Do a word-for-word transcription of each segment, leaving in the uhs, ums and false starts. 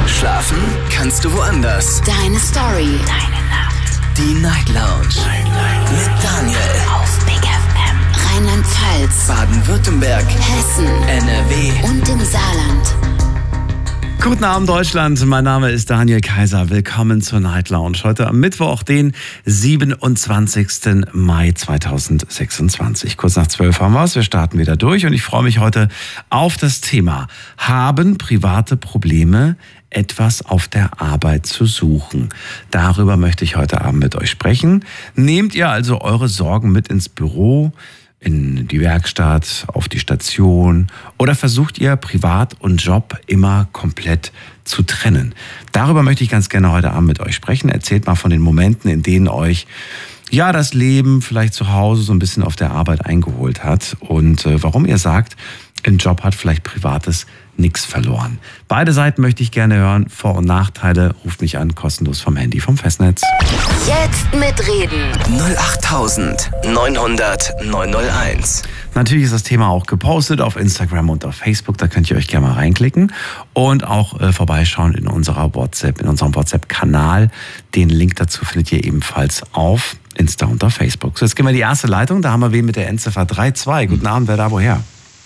Schlafen kannst du woanders. Deine Story. Deine Nacht. Die Night Lounge. Night, Night. Mit Daniel. Auf Big F M. Rheinland-Pfalz. Baden-Württemberg. Hessen. N R W. Und im Saarland. Guten Abend, Deutschland. Mein Name ist Daniel Kaiser. Willkommen zur Night Lounge. Heute am Mittwoch, den siebenundzwanzigsten Mai zweitausendsechsundzwanzig. Kurz nach zwölf haben wir es. Wir starten wieder durch und ich freue mich heute auf das Thema: Haben private Probleme etwas auf der Arbeit zu suchen? Darüber möchte ich heute Abend mit euch sprechen. Nehmt ihr also eure Sorgen mit ins Büro, in die Werkstatt, auf die Station, oder versucht ihr Privat und Job immer komplett zu trennen? Darüber möchte ich ganz gerne heute Abend mit euch sprechen. Erzählt mal von den Momenten, in denen euch ja das Leben vielleicht zu Hause so ein bisschen auf der Arbeit eingeholt hat und äh, warum ihr sagt, im Job hat vielleicht Privates nichts verloren. Beide Seiten möchte ich gerne hören. Vor- und Nachteile. Ruft mich an, kostenlos vom Handy, vom Festnetz. Jetzt mitreden. null acht neun hundert neun null eins. Natürlich ist das Thema auch gepostet auf Instagram und auf Facebook. Da könnt ihr euch gerne mal reinklicken und auch äh, vorbeischauen in unserer WhatsApp, in unserem WhatsApp-Kanal. Den Link dazu findet ihr ebenfalls auf Insta und auf Facebook. So, jetzt gehen wir in die erste Leitung. Da haben wir wen mit der Endziffer drei zwei. Guten Abend, wer da woher?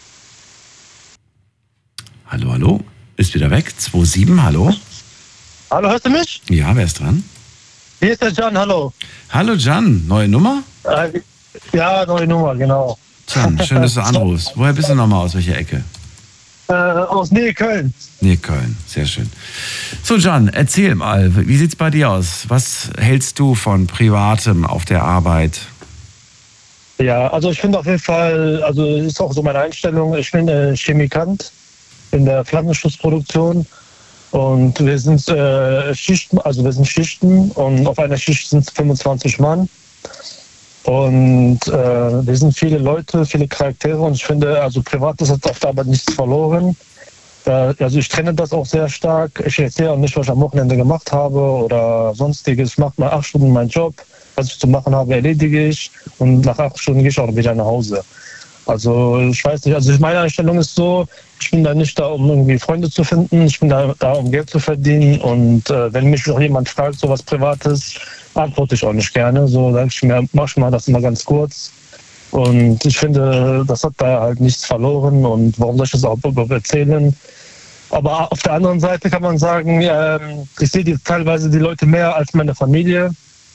Hallo, hallo. Ist wieder weg. zwei sieben, hallo. Hallo, hörst du mich? Ja, wer ist dran? Hier ist der Can, hallo. Hallo Can, neue Nummer? Äh, ja, neue Nummer, genau. Can, schön, dass du anrufst. Woher bist du nochmal, aus welcher Ecke? Äh, aus Nähe Köln. Nee, Köln, sehr schön. So Can, erzähl mal, wie sieht's bei dir aus? Was hältst du von Privatem auf der Arbeit? Ja, also ich finde auf jeden Fall, also ist auch so meine Einstellung, ich bin äh, Chemikant in der Pflanzenschutzproduktion und wir sind äh, Schichten, also wir sind Schichten und auf einer Schicht sind es fünfundzwanzig Mann und äh, wir sind viele Leute, viele Charaktere und ich finde, also Privates hat auf der Arbeit nichts verloren. Äh, also ich trenne das auch sehr stark. Ich erzähle auch nicht, was ich am Wochenende gemacht habe oder sonstiges. Ich mache mal acht Stunden meinen Job, was ich zu machen habe, erledige ich und nach acht Stunden gehe ich auch wieder nach Hause. Also ich weiß nicht, also meine Einstellung ist so, ich bin da nicht da, um irgendwie Freunde zu finden, ich bin da, da um Geld zu verdienen und äh, wenn mich noch jemand fragt, so was Privates, antworte ich auch nicht gerne. So sage ich mir, mach mal das immer ganz kurz und ich finde, das hat da halt nichts verloren und warum soll ich das auch erzählen? Aber auf der anderen Seite kann man sagen, äh, ich sehe die, teilweise die Leute mehr als meine Familie.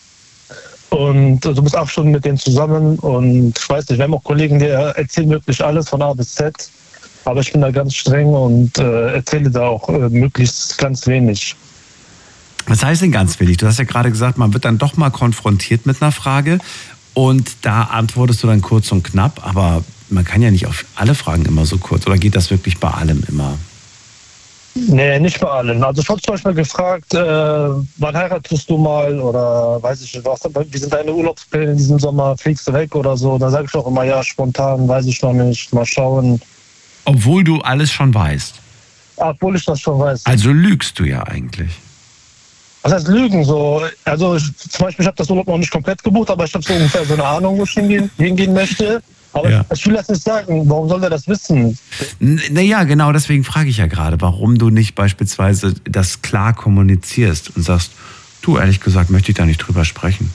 Und du bist auch schon mit denen zusammen und ich weiß nicht, wir haben auch Kollegen, die erzählen wirklich alles von A bis Z, aber ich bin da ganz streng und äh, erzähle da auch äh, möglichst ganz wenig. Was heißt denn ganz wenig? Du hast ja gerade gesagt, man wird dann doch mal konfrontiert mit einer Frage und da antwortest du dann kurz und knapp, aber man kann ja nicht auf alle Fragen immer so kurz, oder geht das wirklich bei allem immer? Nee, nicht bei allen. Also ich habe zum Beispiel gefragt, äh, wann heiratest du mal oder weiß ich nicht, was, wie sind deine Urlaubspläne in diesem Sommer, fliegst du weg oder so? Da sage ich auch immer, ja, spontan, weiß ich noch nicht, mal schauen. Obwohl du alles schon weißt? Obwohl ich das schon weiß. Also lügst du ja eigentlich. Was heißt Lügen? So, also ich, zum Beispiel, ich habe das Urlaub noch nicht komplett gebucht, aber ich habe so ungefähr so eine Ahnung, wo ich hingehen, hingehen möchte. Aber ja. Ich will das nicht sagen. Warum soll der das wissen? Naja, genau deswegen frage ich ja gerade, warum du nicht beispielsweise das klar kommunizierst und sagst, du, ehrlich gesagt, möchte ich da nicht drüber sprechen.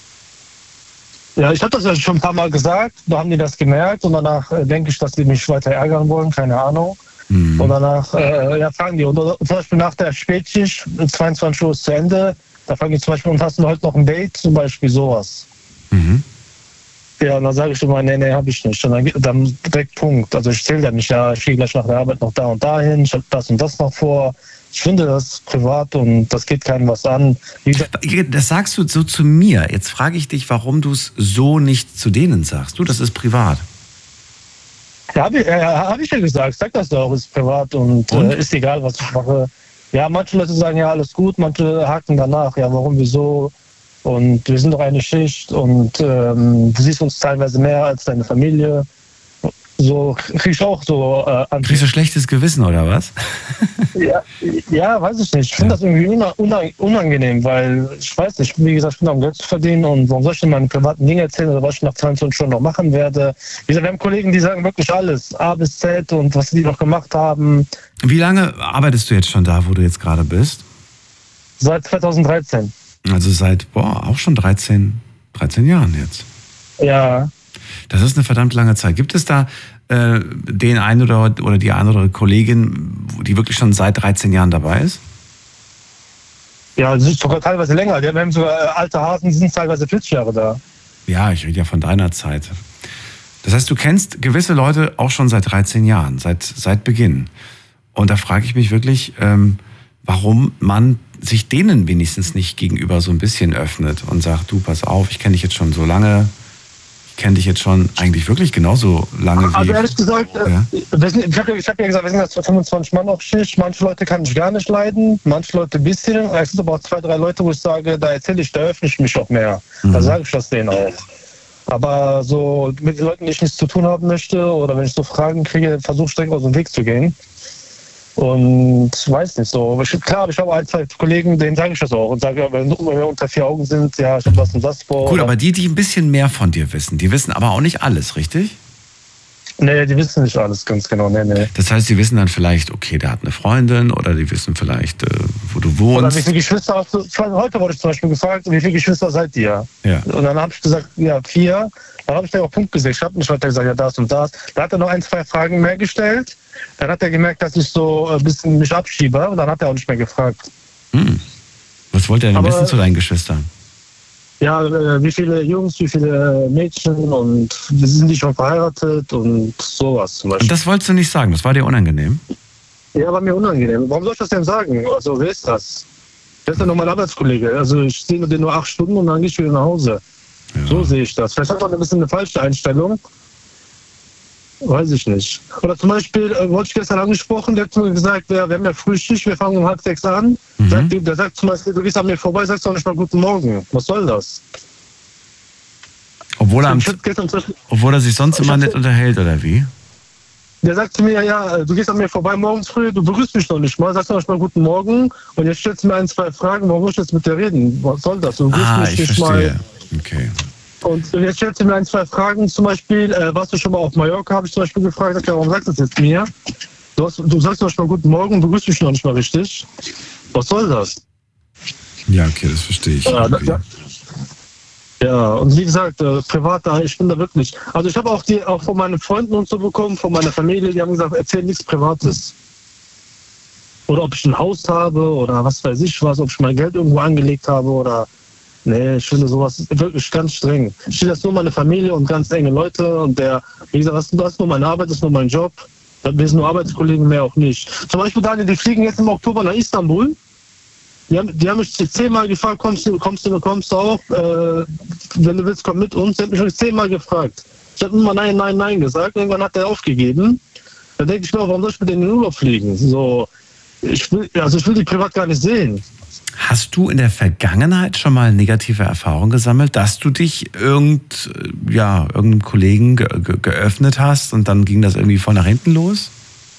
Ja, ich habe das ja schon ein paar Mal gesagt, da haben die das gemerkt und danach äh, denke ich, dass die mich weiter ärgern wollen, keine Ahnung. Mhm. Und danach äh, ja, fragen die. Und oder, zum Beispiel nach der Spätschicht, zweiundzwanzig Uhr ist zu Ende, da fragen die zum Beispiel, und hast du heute noch ein Date? Zum Beispiel sowas. Mhm. Ja, und dann sage ich immer, nee, nee, habe ich nicht. Und dann, dann direkt Punkt. Also ich zähle ja nicht, ja, ich gehe gleich nach der Arbeit noch da und dahin, ich habe das und das noch vor. Ich finde das privat und das geht keinem was an. Das sagst du so zu mir. Jetzt frage ich dich, warum du es so nicht zu denen sagst. Du, das ist privat. Ja, habe ich, äh, hab ich ja gesagt. Sag das doch, ist privat und, und? Äh, ist egal, was ich mache. Ja, manche Leute sagen ja, alles gut, manche haken danach. Ja, warum, wieso? Und wir sind doch eine Schicht und ähm, du siehst uns teilweise mehr als deine Familie. so kriege ich auch so äh, an. Kriegst du schlechtes Gewissen oder was? Ja, ja, weiß ich nicht. Ich finde das irgendwie unangenehm, weil ich weiß nicht, wie gesagt, ich bin am Geld zu verdienen und warum soll ich denn meine privaten Dinge erzählen oder was ich nach zweiundzwanzig Stunden noch machen werde? Wie gesagt, wir haben Kollegen, die sagen wirklich alles, A bis Z und was die noch gemacht haben. Wie lange arbeitest du jetzt schon da, wo du jetzt gerade bist? Seit zweitausenddreizehn. Also seit, boah, auch schon dreizehn, dreizehn Jahren jetzt. Ja. Das ist eine verdammt lange Zeit. Gibt es da äh, den einen oder, oder die eine oder andere Kollegin, die wirklich schon seit dreizehn Jahren dabei ist? Ja, das ist sogar teilweise länger. Wir haben sogar äh, alte Hasen, die sind teilweise vierzig Jahre da. Ja, ich rede ja von deiner Zeit. Das heißt, du kennst gewisse Leute auch schon seit dreizehn Jahren, seit, seit Beginn. Und da frage ich mich wirklich, ähm, warum man sich denen wenigstens nicht gegenüber so ein bisschen öffnet und sagt, du, pass auf, ich kenne dich jetzt schon so lange, ich kenne dich jetzt schon eigentlich wirklich genauso lange wie... Also ehrlich gesagt, ja? wir sind, ich habe ja, hab ja gesagt, wir sind jetzt fünfundzwanzig Mann auf Schicht, manche Leute kann ich gar nicht leiden, manche Leute ein bisschen, es sind aber auch zwei, drei Leute, wo ich sage, da erzähle ich, da öffne ich mich auch mehr, mhm. da sage ich das denen auch. Aber so mit den Leuten, die ich nichts zu tun haben möchte oder wenn ich so Fragen kriege, versuche ich direkt aus dem Weg zu gehen. Und ich weiß nicht so. Ich, klar, ich habe ein, zwei Kollegen, denen sage ich das auch und sage, wenn wir unter vier Augen sind, ja, ich habe das und das vor. Gut, aber die, die ein bisschen mehr von dir wissen, die wissen aber auch nicht alles, richtig? Nee, die wissen nicht alles ganz genau. Nee, nee. Das heißt, die wissen dann vielleicht, okay, der hat eine Freundin oder die wissen vielleicht, äh, wo du wohnst. Oder wie viele Geschwister hast du? Heute wurde ich zum Beispiel gefragt, wie viele Geschwister seid ihr? Ja. Und dann habe ich gesagt, ja, vier. Dann habe ich da auch Punkt gesagt. Ich habe nicht weiter gesagt, ja, das und das. Da hat er noch ein, zwei Fragen mehr gestellt. Dann hat er gemerkt, dass ich so ein bisschen mich abschiebe und dann hat er auch nicht mehr gefragt. Hm. Was wollte er denn Aber, wissen zu deinen Geschwistern? Ja, wie viele Jungs, wie viele Mädchen und sind die schon verheiratet und sowas zum Beispiel. Und das wolltest du nicht sagen, das war dir unangenehm? Ja, war mir unangenehm. Warum soll ich das denn sagen? Also, wer ist das? Der ist ja nur mein Arbeitskollege. Also, ich sehe den nur acht Stunden und dann gehe ich wieder nach Hause. Ja. So sehe ich das. Vielleicht hat man ein bisschen eine falsche Einstellung. Weiß ich nicht. Oder zum Beispiel, äh, wurde ich gestern angesprochen, der hat mir gesagt, wir, wir haben ja Frühschicht, wir fangen um halb sechs an. Mhm. Sagt, der sagt zum Beispiel, du gehst an mir vorbei, sagst doch nicht mal guten Morgen. Was soll das? Obwohl er, am, obwohl er sich sonst immer nett unterhält, oder wie? Der sagt zu mir, ja, du gehst an mir vorbei morgens früh, du begrüßt mich noch nicht mal, sagst doch nicht mal guten Morgen und jetzt stellst du mir ein, zwei Fragen, warum muss ich jetzt mit dir reden? Was soll das? Du begrüßt ah, mich ich nicht verstehe. mal. Okay. Und jetzt stellst du mir ein, zwei Fragen, zum Beispiel, äh, warst du schon mal auf Mallorca, habe ich zum Beispiel gefragt, sag, ja, warum sagst du das jetzt mir? Du, hast, du sagst doch nicht mal guten Morgen, du begrüßt mich noch nicht mal richtig. Was soll das? Ja, okay, das verstehe ich. Ja, das, ja. ja, und wie gesagt, äh, privat, ich bin da wirklich. Also ich habe auch die auch von meinen Freunden und so bekommen, von meiner Familie, die haben gesagt, erzähl nichts Privates. Oder ob ich ein Haus habe oder was weiß ich was, ob ich mein Geld irgendwo angelegt habe oder. Nee, ich finde sowas wirklich ganz streng. Ich finde das nur meine Familie und ganz enge Leute und der, wie gesagt, das ist nur meine Arbeit, das ist nur mein Job. Wir sind nur Arbeitskollegen, mehr auch nicht. Zum Beispiel, Daniel, die fliegen jetzt im Oktober nach Istanbul. Die haben, die haben mich zehnmal gefragt, kommst du, kommst du, kommst du auch? Äh, wenn du willst, komm mit uns. Die haben mich schon zehnmal gefragt. Ich habe immer nein, nein, nein gesagt. Irgendwann hat er aufgegeben. Da denke ich mir, warum soll ich mit denen in den Urlaub fliegen? So, ich will, also ich will die privat gar nicht sehen. Hast du in der Vergangenheit schon mal negative Erfahrungen gesammelt, dass du dich irgend, ja, irgendeinem Kollegen ge- ge- geöffnet hast und dann ging das irgendwie voll nach hinten los?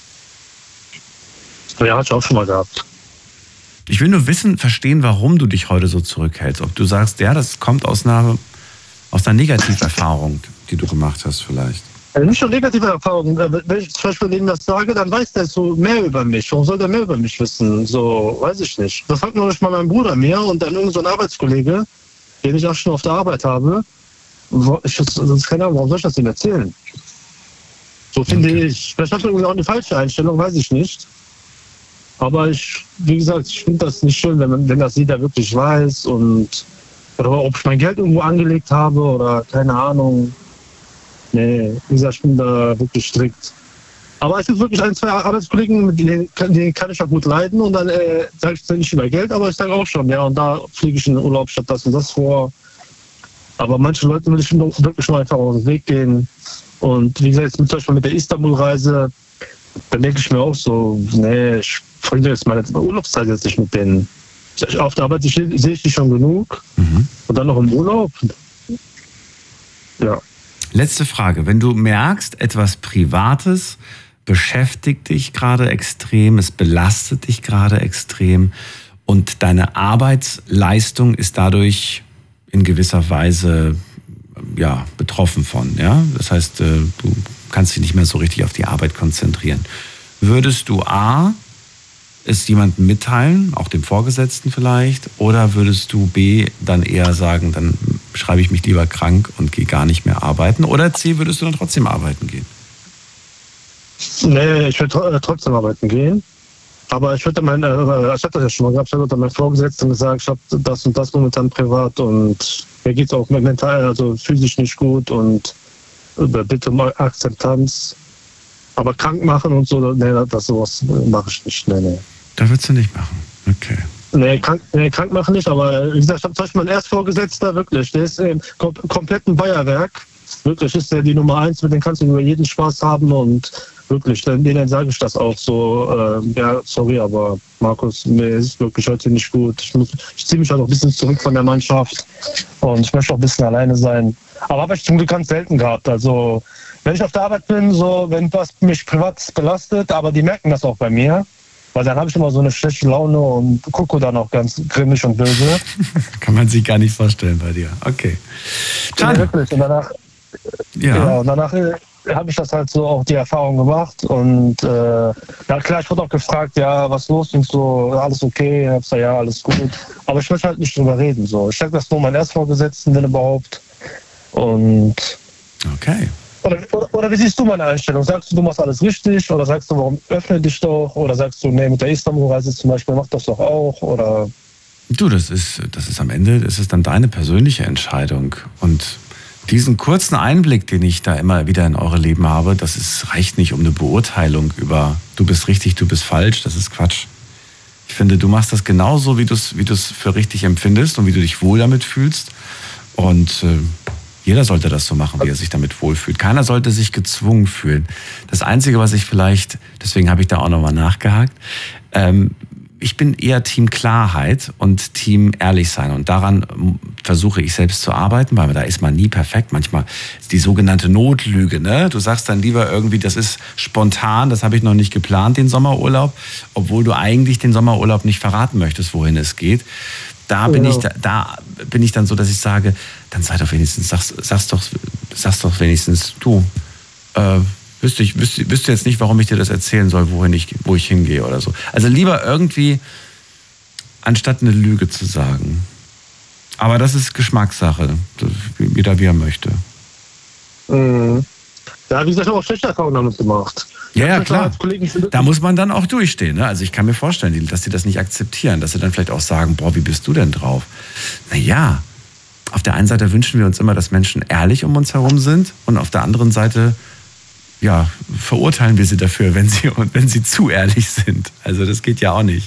Ja, hatte ich auch schon mal gehabt. Ich will nur wissen, verstehen, warum du dich heute so zurückhältst. Ob du sagst, ja, das kommt aus einer, aus einer Negativerfahrung, die du gemacht hast vielleicht. Also nicht schon negative Erfahrungen. Wenn ich zum Beispiel denen das sage, dann weiß der so mehr über mich. Warum soll der mehr über mich wissen? So, weiß ich nicht. Das sagt noch nicht mal mein Bruder mir und dann irgend so ein Arbeitskollege, den ich auch schon auf der Arbeit habe. Ich, das ist keine Ahnung, warum soll ich das denn erzählen? So finde okay. ich. Vielleicht hat man auch eine falsche Einstellung, weiß ich nicht. Aber ich, wie gesagt, ich finde das nicht schön, wenn, man, wenn das jeder wirklich weiß und oder ob ich mein Geld irgendwo angelegt habe oder keine Ahnung. Nee, wie gesagt, ich bin da wirklich strikt. Aber es gibt wirklich ein, zwei Arbeitskollegen, die kann, die kann ich auch gut leiden und dann äh, sage ich nicht über Geld, aber ich sage auch schon, ja, und da fliege ich in den Urlaub statt das und das vor. Aber manche Leute will ich wirklich schon einfach aus dem Weg gehen. Und wie gesagt, zum Beispiel mit der Istanbul-Reise, dann denke ich mir auch so, nee, ich verbringe jetzt meine Urlaubszeit jetzt nicht mit denen. Auf der Arbeit sehe ich die schon genug. Mhm. Und dann noch im Urlaub. Ja. Letzte Frage. Wenn du merkst, etwas Privates beschäftigt dich gerade extrem, es belastet dich gerade extrem und deine Arbeitsleistung ist dadurch in gewisser Weise ja, betroffen von. Ja? Das heißt, du kannst dich nicht mehr so richtig auf die Arbeit konzentrieren. Würdest du A, es jemandem mitteilen, auch dem Vorgesetzten vielleicht, oder würdest du B, dann eher sagen, dann schreibe ich mich lieber krank und gehe gar nicht mehr arbeiten, oder C, würdest du dann trotzdem arbeiten gehen? Nee, ich würde trotzdem arbeiten gehen. Aber ich würde mein, äh, ich hatte das ja schon mal gehabt, ich habe meinem Vorgesetzten gesagt, ich habe das und das momentan privat und mir geht es auch mental, also physisch nicht gut und bitte um Akzeptanz. Aber krank machen und so, nee, das sowas mache ich nicht. Nee, nee. Das würdest du nicht machen? Okay. Nee, krank, nee, krank machen nicht, aber wie gesagt, ich habe zum Beispiel mein Erstvorgesetzter, wirklich, der ist im kom- kompletten Bayerwerk. Wirklich ist der die Nummer eins, mit dem kannst du über jeden Spaß haben und wirklich, denen sage ich das auch so, äh, ja, sorry, aber Markus, mir ist wirklich heute nicht gut. Ich, muss, ich ziehe mich halt auch ein bisschen zurück von der Mannschaft und ich möchte auch ein bisschen alleine sein. Aber habe ich zum Glück ganz selten gehabt, also wenn ich auf der Arbeit bin, so, wenn was mich privat belastet, aber die merken das auch bei mir, weil dann habe ich immer so eine schlechte Laune und gucke dann auch ganz grimmig und böse. Kann man sich gar nicht vorstellen bei dir. Okay. Ja, wirklich. Und danach, ja. Ja, und danach äh, habe ich das halt so auch die Erfahrung gemacht und äh, ja klar, ich wurde auch gefragt, ja, was los und so, alles okay, ich habe gesagt, ja, alles gut. Aber ich möchte halt nicht drüber reden. So. Ich sage das nur meinen Erstvorgesetzten, wenn überhaupt. Und okay. Oder, oder, oder wie siehst du meine Einstellung? Sagst du, du machst alles richtig? Oder sagst du, warum öffne dich doch? Oder sagst du, nee, mit der Istanbul-Reise zum Beispiel, mach das doch auch? Oder? Du, das ist, das ist am Ende, das ist dann deine persönliche Entscheidung. Und diesen kurzen Einblick, den ich da immer wieder in eure Leben habe, das ist, reicht nicht um eine Beurteilung über, du bist richtig, du bist falsch, das ist Quatsch. Ich finde, du machst das genauso, wie du es wie du es für richtig empfindest und wie du dich wohl damit fühlst. Und äh, jeder sollte das so machen, wie er sich damit wohlfühlt. Keiner sollte sich gezwungen fühlen. Das Einzige, was ich vielleicht, deswegen habe ich da auch nochmal nachgehakt, ähm, ich bin eher Team Klarheit und Team ehrlich sein. Und daran versuche ich selbst zu arbeiten, weil da ist man nie perfekt. Manchmal ist die sogenannte Notlüge. Ne? Du sagst dann lieber irgendwie, das ist spontan, das habe ich noch nicht geplant, den Sommerurlaub, obwohl du eigentlich den Sommerurlaub nicht verraten möchtest, wohin es geht. Da bin, genau. ich, da, da bin ich dann so, dass ich sage, dann sei doch wenigstens, sag's, sag's doch, sag's doch wenigstens, du, äh, wüsste ich, wüsste, wüsste jetzt nicht, warum ich dir das erzählen soll, wohin ich, wo ich hingehe oder so. Also lieber irgendwie, anstatt eine Lüge zu sagen. Aber das ist Geschmackssache, jeder wie er möchte. Mhm. Ja, wie gesagt, ich habe auch schlechte Erfahrungen damit gemacht. Ja, ja, klar. Da muss man dann auch durchstehen. Ne? Also ich kann mir vorstellen, dass die das nicht akzeptieren, dass sie dann vielleicht auch sagen, boah, wie bist du denn drauf? Naja, auf der einen Seite wünschen wir uns immer, dass Menschen ehrlich um uns herum sind und auf der anderen Seite, ja, verurteilen wir sie dafür, wenn sie, wenn sie zu ehrlich sind. Also das geht ja auch nicht.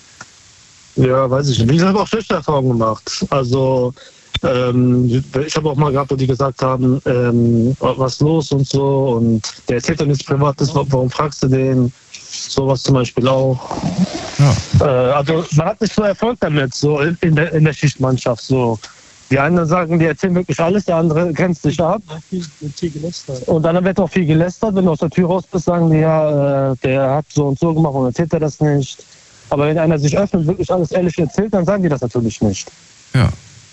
Ja, weiß ich nicht. Wie gesagt, ich habe auch schlechte Erfahrungen gemacht. Also Ähm, ich habe auch mal gehabt, wo die gesagt haben, ähm, was los und so, und der erzählt dann nichts Privates, warum fragst du den? Sowas zum Beispiel auch. Ja. Äh, also man hat nicht so Erfolg damit, so in der, in der Schichtmannschaft. So. Die einen sagen, die erzählen wirklich alles, der andere grenzt sich ab. Und dann wird auch viel gelästert. Wenn du aus der Tür raus bist, sagen die, ja, der hat so und so gemacht und erzählt er das nicht. Aber wenn einer sich öffnet, wirklich alles ehrlich erzählt, dann sagen die das natürlich nicht. Ja.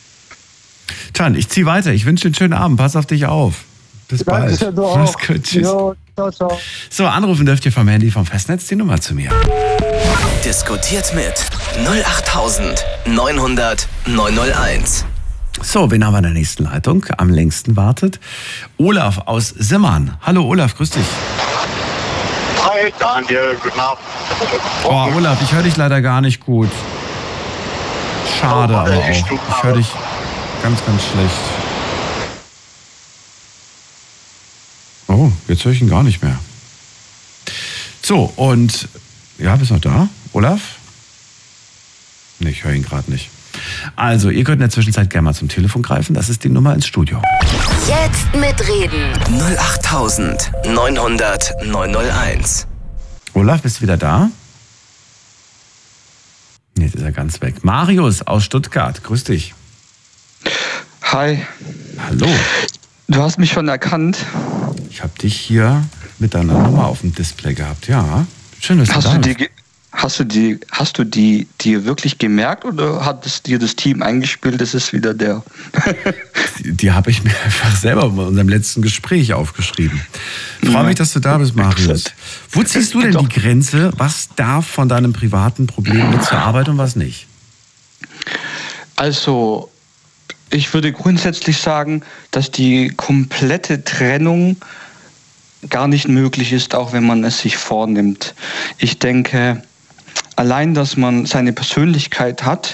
Tan, ich zieh weiter. Ich wünsche dir einen schönen Abend. Pass auf dich auf. Bis bald. Ja, Mach's gut. Tschüss. Jo, ciao, ciao. So, anrufen dürft ihr vom Handy vom Festnetz die Nummer zu mir. Diskutiert mit null acht neun hundert neun null eins. So, wen haben wir in der nächsten Leitung? Am längsten wartet Olaf aus Simmern. Hallo Olaf, grüß dich. Hi Daniel, guten Abend. Oh, Olaf, ich höre dich leider gar nicht gut. Schade, aber auch. Ich höre dich ganz, ganz schlecht. Oh, jetzt höre ich ihn gar nicht mehr. So, und ja, bist du noch da, Olaf? Nee, ich höre ihn gerade nicht. Also, ihr könnt in der Zwischenzeit gerne mal zum Telefon greifen. Das ist die Nummer ins Studio. Jetzt mitreden. null acht neun hundert neun null eins. Olaf, bist du wieder da? Nee, jetzt ist er ganz weg. Marius aus Stuttgart, grüß dich. Hi. Hallo. Du hast mich schon erkannt. Ich habe dich hier mit deiner Nummer auf dem Display gehabt, ja. Schön, dass hast du da du bist. die, hast du die, hast du die dir wirklich gemerkt oder hat es dir das Team eingespielt? Das ist wieder der. die die habe ich mir einfach selber in unserem letzten Gespräch aufgeschrieben. Ich freue mich, dass du da bist, Marius. Wo ziehst du denn Doch. die Grenze? Was darf von deinem privaten Problem mit zur Arbeit und was nicht? Also, ich würde grundsätzlich sagen, dass die komplette Trennung gar nicht möglich ist, auch wenn man es sich vornimmt. Ich denke, allein, dass man seine Persönlichkeit hat,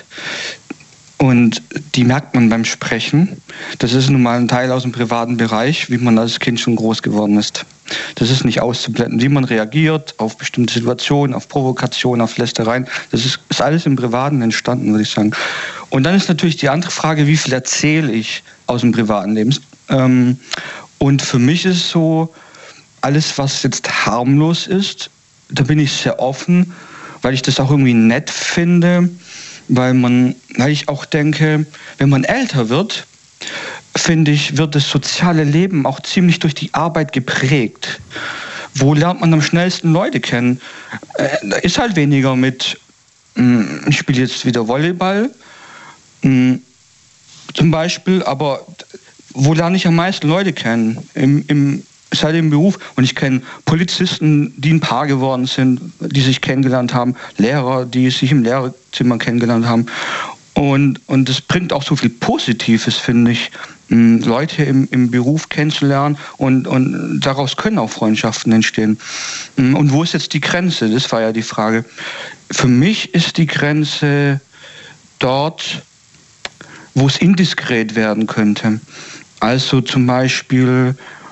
und die merkt man beim Sprechen. Das ist nun mal ein Teil aus dem privaten Bereich, wie man als Kind schon groß geworden ist. Das ist nicht auszublenden. Wie man reagiert auf bestimmte Situationen, auf Provokationen, auf Lästereien. Das ist, ist alles im Privaten entstanden, würde ich sagen. Und dann ist natürlich die andere Frage, wie viel erzähle ich aus dem privaten Leben? Ähm, und für mich ist es so, alles, was jetzt harmlos ist, da bin ich sehr offen, weil ich das auch irgendwie nett finde. Weil man, weil ich auch denke, wenn man älter wird, finde ich, wird das soziale Leben auch ziemlich durch die Arbeit geprägt. Wo lernt man am schnellsten Leute kennen? Äh, ist halt weniger mit, mh, ich spiele jetzt wieder Volleyball, mh, zum Beispiel, aber wo lerne ich am meisten Leute kennen? Im, im Seit dem Beruf. Und ich kenne Polizisten, die ein Paar geworden sind, die sich kennengelernt haben, Lehrer, die sich im Lehrerzimmer kennengelernt haben. Und, und das bringt auch so viel Positives, finde ich, Leute im, im Beruf kennenzulernen. Und, und daraus können auch Freundschaften entstehen. Und wo ist jetzt die Grenze? Das war ja die Frage. Für mich ist die Grenze dort, wo es indiskret werden könnte. Also zum Beispiel,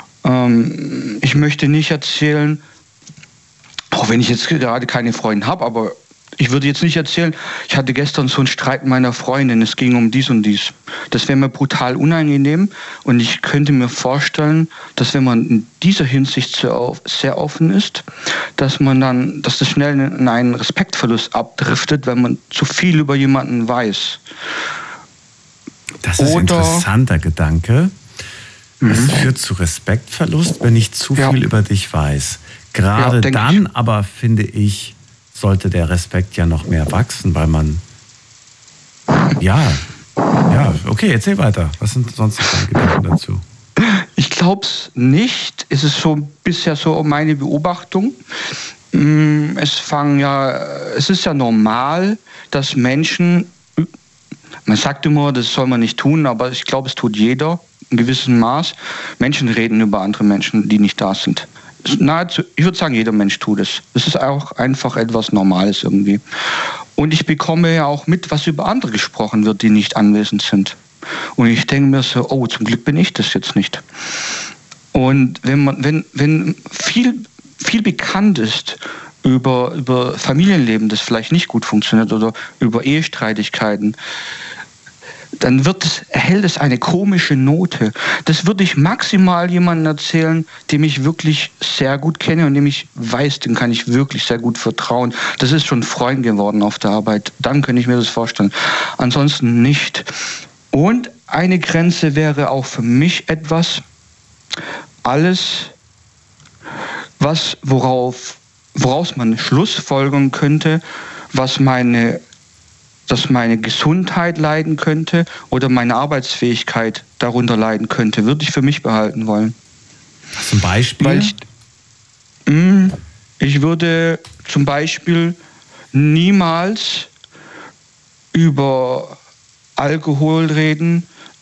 ich möchte nicht erzählen, auch wenn ich jetzt gerade keine Freundin habe, aber ich würde jetzt nicht erzählen, ich hatte gestern so einen Streit mit meiner Freundin, es ging um dies und dies. Das wäre mir brutal unangenehm und ich könnte mir vorstellen, dass wenn man in dieser Hinsicht sehr, sehr offen ist, dass man dann, dass das schnell in einen Respektverlust abdriftet, wenn man zu viel über jemanden weiß. Das ist ein interessanter Gedanke. Es führt zu Respektverlust, wenn ich zu ja. viel über dich weiß. Gerade ja, dann ich. aber, finde ich, sollte der Respekt ja noch mehr wachsen, weil man, ja, ja, okay, erzähl weiter. Was sind sonst noch deine Gedanken dazu? Ich glaube es nicht. Es ist so bisher so meine Beobachtung. Es fangen ja, es ist ja normal, dass Menschen, man sagt immer, das soll man nicht tun, aber ich glaube, es tut jeder in gewissem Maß. Menschen reden über andere Menschen, die nicht da sind. Nahezu, ich würde sagen, jeder Mensch tut es. Das ist auch einfach etwas Normales irgendwie. Und ich bekomme ja auch mit, was über andere gesprochen wird, die nicht anwesend sind. Und ich denke mir so, oh, zum Glück bin ich das jetzt nicht. Und wenn man, wenn, wenn viel, viel bekannt ist über, über Familienleben, das vielleicht nicht gut funktioniert oder über Ehestreitigkeiten, dann wird es, erhält es eine komische Note. Das würde ich maximal jemandem erzählen, dem ich wirklich sehr gut kenne und dem ich weiß, dem kann ich wirklich sehr gut vertrauen. Das ist schon Freund geworden auf der Arbeit. Dann könnte ich mir das vorstellen. Ansonsten nicht. Und eine Grenze wäre auch für mich etwas, alles, was, worauf, woraus man schlussfolgern könnte, was meine dass meine Gesundheit leiden könnte oder meine Arbeitsfähigkeit darunter leiden könnte, würde ich für mich behalten wollen. Zum Beispiel? Weil ich, mh, ich würde zum Beispiel niemals über Alkohol reden.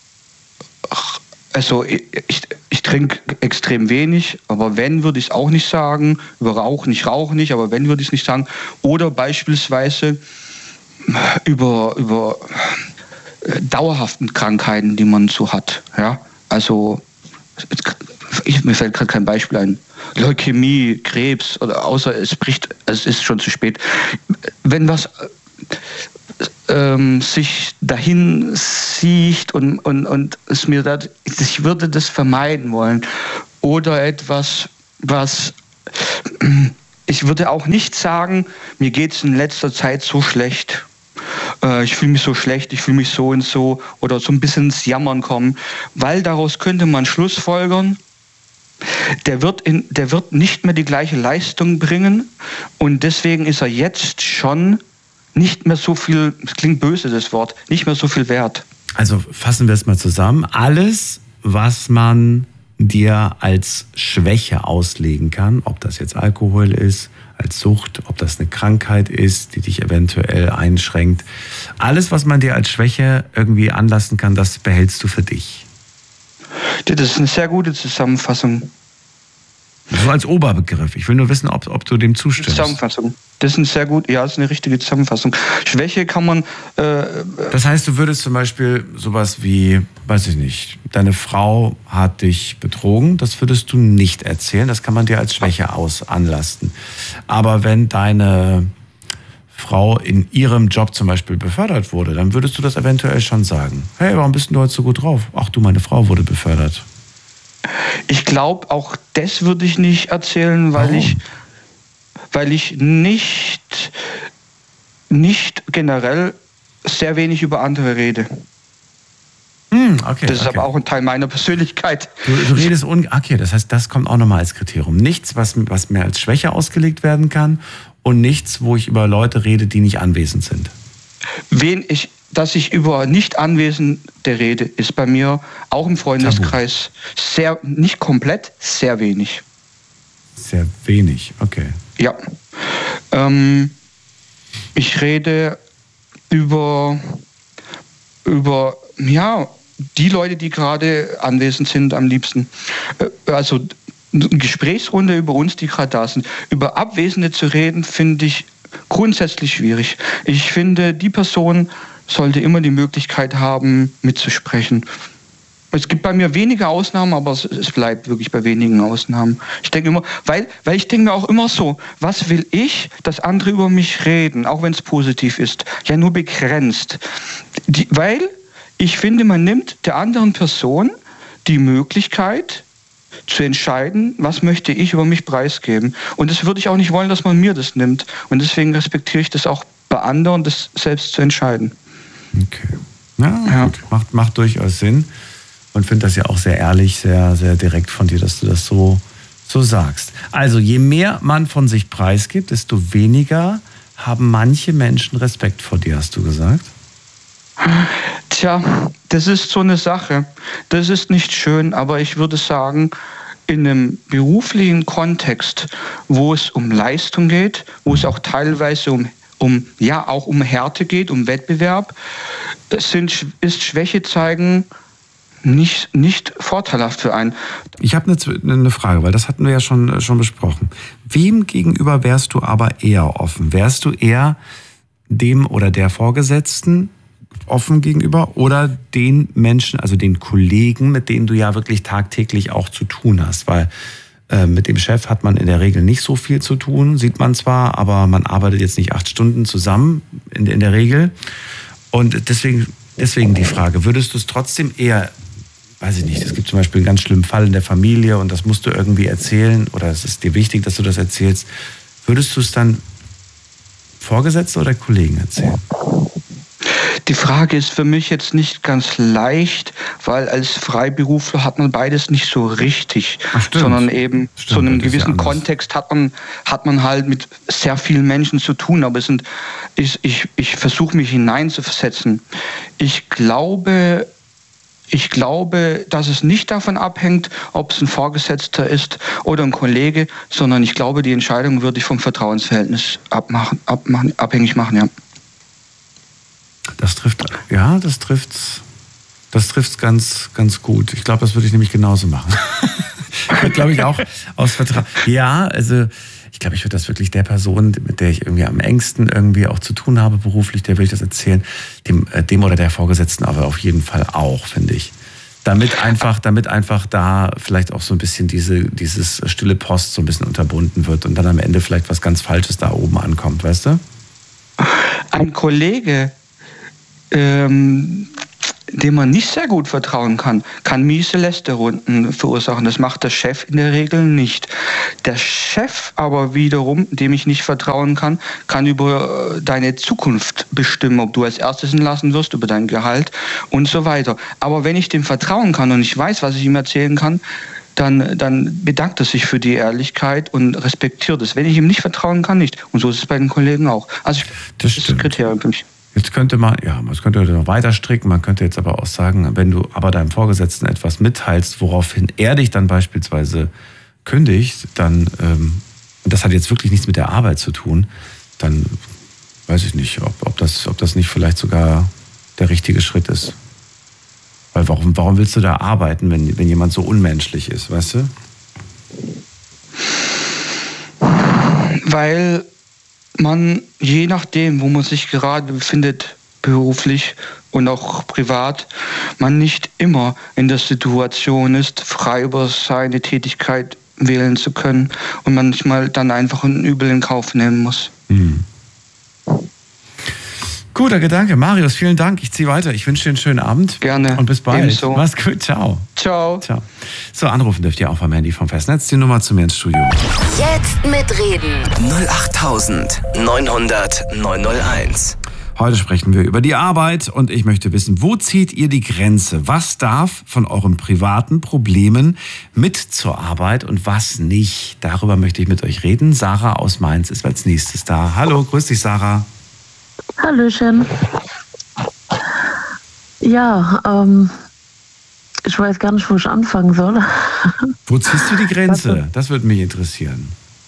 Also ich, ich, ich trinke extrem wenig, aber wenn, würde ich es auch nicht sagen. Über Rauchen, ich rauche nicht, aber wenn, würde ich es nicht sagen. Oder beispielsweise über, über äh, dauerhaften Krankheiten, die man so hat. Ja? Also, ich, mir fällt gerade kein Beispiel ein. Leukämie, Krebs, oder außer es bricht, es ist schon zu spät. Wenn was äh, ähm, sich dahin sieht und, und, und es mir da, ich würde das vermeiden wollen. Oder etwas, was ich würde auch nicht sagen, mir geht es in letzter Zeit so schlecht. äh, ich fühle mich so schlecht, ich fühle mich so und so oder so ein bisschen ins Jammern kommen, weil daraus könnte man schlussfolgern, der wird, in, der wird nicht mehr die gleiche Leistung bringen und deswegen ist er jetzt schon nicht mehr so viel, das klingt böse das Wort, nicht mehr so viel wert. Also fassen wir es mal zusammen. Alles, was man dir als Schwäche auslegen kann, ob das jetzt Alkohol ist, als Sucht, ob das eine Krankheit ist, die dich eventuell einschränkt. Alles, was man dir als Schwäche irgendwie anlassen kann, das behältst du für dich. Das ist eine sehr gute Zusammenfassung. So als Oberbegriff. Ich will nur wissen, ob, ob du dem zustimmst. Zusammenfassung. Das ist ein sehr gut, ja, das ist eine richtige Zusammenfassung. Schwäche kann man... Äh, das heißt, du würdest zum Beispiel sowas wie, weiß ich nicht, deine Frau hat dich betrogen, das würdest du nicht erzählen, das kann man dir als Schwäche aus anlasten. Aber wenn deine Frau in ihrem Job zum Beispiel befördert wurde, dann würdest du das eventuell schon sagen. Hey, warum bist du heute so gut drauf? Ach du, meine Frau wurde befördert. Ich glaube, auch das würde ich nicht erzählen, weil Warum? ich... weil ich nicht, nicht generell sehr wenig über andere rede. Hm, okay, das ist okay. aber auch ein Teil meiner Persönlichkeit. Du, du redest, un- okay, das heißt, das kommt auch nochmal als Kriterium. Nichts, was, was mir als Schwäche ausgelegt werden kann und nichts, wo ich über Leute rede, die nicht anwesend sind. Wen ich, dass ich über nicht Anwesende rede, ist bei mir auch im Freundeskreis sehr, nicht komplett, sehr wenig. Sehr wenig, okay. Ja. Ähm, ich rede über, über, ja, die Leute, die gerade anwesend sind, am liebsten. Äh, also eine Gesprächsrunde über uns, die gerade da sind. Über Abwesende zu reden, finde ich grundsätzlich schwierig. Ich finde, die Person sollte immer die Möglichkeit haben, mitzusprechen. Es gibt bei mir wenige Ausnahmen, aber es, es bleibt wirklich bei wenigen Ausnahmen. Ich denke immer, weil, weil ich denke mir auch immer so, was will ich, dass andere über mich reden, auch wenn es positiv ist? Ja, nur begrenzt. Die, weil ich finde, man nimmt der anderen Person die Möglichkeit zu entscheiden, was möchte ich über mich preisgeben. Und das würde ich auch nicht wollen, dass man mir das nimmt. Und deswegen respektiere ich das auch bei anderen, das selbst zu entscheiden. Okay. Ja, Ja. gut. Macht, macht durchaus Sinn. Und finde das ja auch sehr ehrlich, sehr, sehr direkt von dir, dass du das so, so sagst. Also je mehr man von sich preisgibt, desto weniger haben manche Menschen Respekt vor dir, hast du gesagt? Tja, das ist so eine Sache. Das ist nicht schön, aber ich würde sagen, in einem beruflichen Kontext, wo es um Leistung geht, wo es auch teilweise um, um ja, auch um Härte geht, um Wettbewerb, sind, ist Schwäche zeigen nicht, nicht vorteilhaft für einen. Ich habe eine, eine Frage, weil das hatten wir ja schon, schon besprochen. Wem gegenüber wärst du aber eher offen? Wärst du eher dem oder der Vorgesetzten offen gegenüber oder den Menschen, also den Kollegen, mit denen du ja wirklich tagtäglich auch zu tun hast? Weil äh, mit dem Chef hat man in der Regel nicht so viel zu tun, sieht man zwar, aber man arbeitet jetzt nicht acht Stunden zusammen in, in der Regel. Und deswegen, deswegen die Frage, würdest du es trotzdem eher, weiß ich nicht, es gibt zum Beispiel einen ganz schlimmen Fall in der Familie und das musst du irgendwie erzählen oder es ist dir wichtig, dass du das erzählst, würdest du es dann Vorgesetzten oder Kollegen erzählen? Die Frage ist für mich jetzt nicht ganz leicht, weil als Freiberufler hat man beides nicht so richtig, Ach, stimmt. sondern eben Stimmt, zu einem das ist ja gewissen anders. Kontext hat man, hat man halt mit sehr vielen Menschen zu tun, aber es sind, ich, ich, ich versuche mich hineinzuversetzen. Ich glaube, ich glaube, dass es nicht davon abhängt, ob es ein Vorgesetzter ist oder ein Kollege, sondern ich glaube, die Entscheidung würde ich vom Vertrauensverhältnis abmachen, abmachen, abhängig machen, ja. Das trifft, ja, das trifft's, das trifft's ganz, ganz gut. Ich glaube, das würde ich nämlich genauso machen. Ich würde, glaube ich, auch aus Vertrauen. Ja, also ich glaube, ich würde das wirklich der Person, mit der ich irgendwie am engsten irgendwie auch zu tun habe beruflich, der will ich das erzählen, dem, äh, dem oder der Vorgesetzten aber auf jeden Fall auch, finde ich. Damit einfach, damit einfach da vielleicht auch so ein bisschen diese, dieses stille Post so ein bisschen unterbunden wird und dann am Ende vielleicht was ganz Falsches da oben ankommt, weißt du? Ein Kollege, ähm, dem man nicht sehr gut vertrauen kann, kann miese Lästerrunden verursachen. Das macht der Chef in der Regel nicht. Der Chef aber wiederum, dem ich nicht vertrauen kann, kann über deine Zukunft bestimmen, ob du als erstes entlassen wirst, über dein Gehalt und so weiter. Aber wenn ich dem vertrauen kann und ich weiß, was ich ihm erzählen kann, dann, dann bedankt er sich für die Ehrlichkeit und respektiert es. Wenn ich ihm nicht vertrauen kann, nicht. Und so ist es bei den Kollegen auch. Also ich, das, das ist das Kriterium für mich. Jetzt könnte man, ja, man könnte noch weiter stricken, man könnte jetzt aber auch sagen, wenn du aber deinem Vorgesetzten etwas mitteilst, woraufhin er dich dann beispielsweise kündigt, dann, ähm, und das hat jetzt wirklich nichts mit der Arbeit zu tun, dann weiß ich nicht, ob, ob, das, ob das nicht vielleicht sogar der richtige Schritt ist. Weil warum, warum willst du da arbeiten, wenn, wenn jemand so unmenschlich ist, weißt du? Weil man, je nachdem, wo man sich gerade befindet, beruflich und auch privat, man nicht immer in der Situation ist, frei über seine Tätigkeit wählen zu können und manchmal dann einfach ein Übel in Kauf nehmen muss. Mhm. Guter Gedanke. Marius, vielen Dank. Ich ziehe weiter. Ich wünsche dir einen schönen Abend. Gerne. Und bis bald. Ebenso. Mach's gut. Ciao. Ciao. Ciao. So, anrufen dürft ihr auch vom Handy vom Festnetz. Die Nummer zu mir ins Studio. Jetzt mitreden. null acht neunhundert neunhunderteins. Heute sprechen wir über die Arbeit und ich möchte wissen, wo zieht ihr die Grenze? Was darf von euren privaten Problemen mit zur Arbeit und was nicht? Darüber möchte ich mit euch reden. Sarah aus Mainz ist als nächstes da. Hallo, grüß dich, Sarah. Hallöchen. Ja, ähm, ich weiß gar nicht, wo ich anfangen soll. Wo ziehst du die Grenze? Das würde mich interessieren.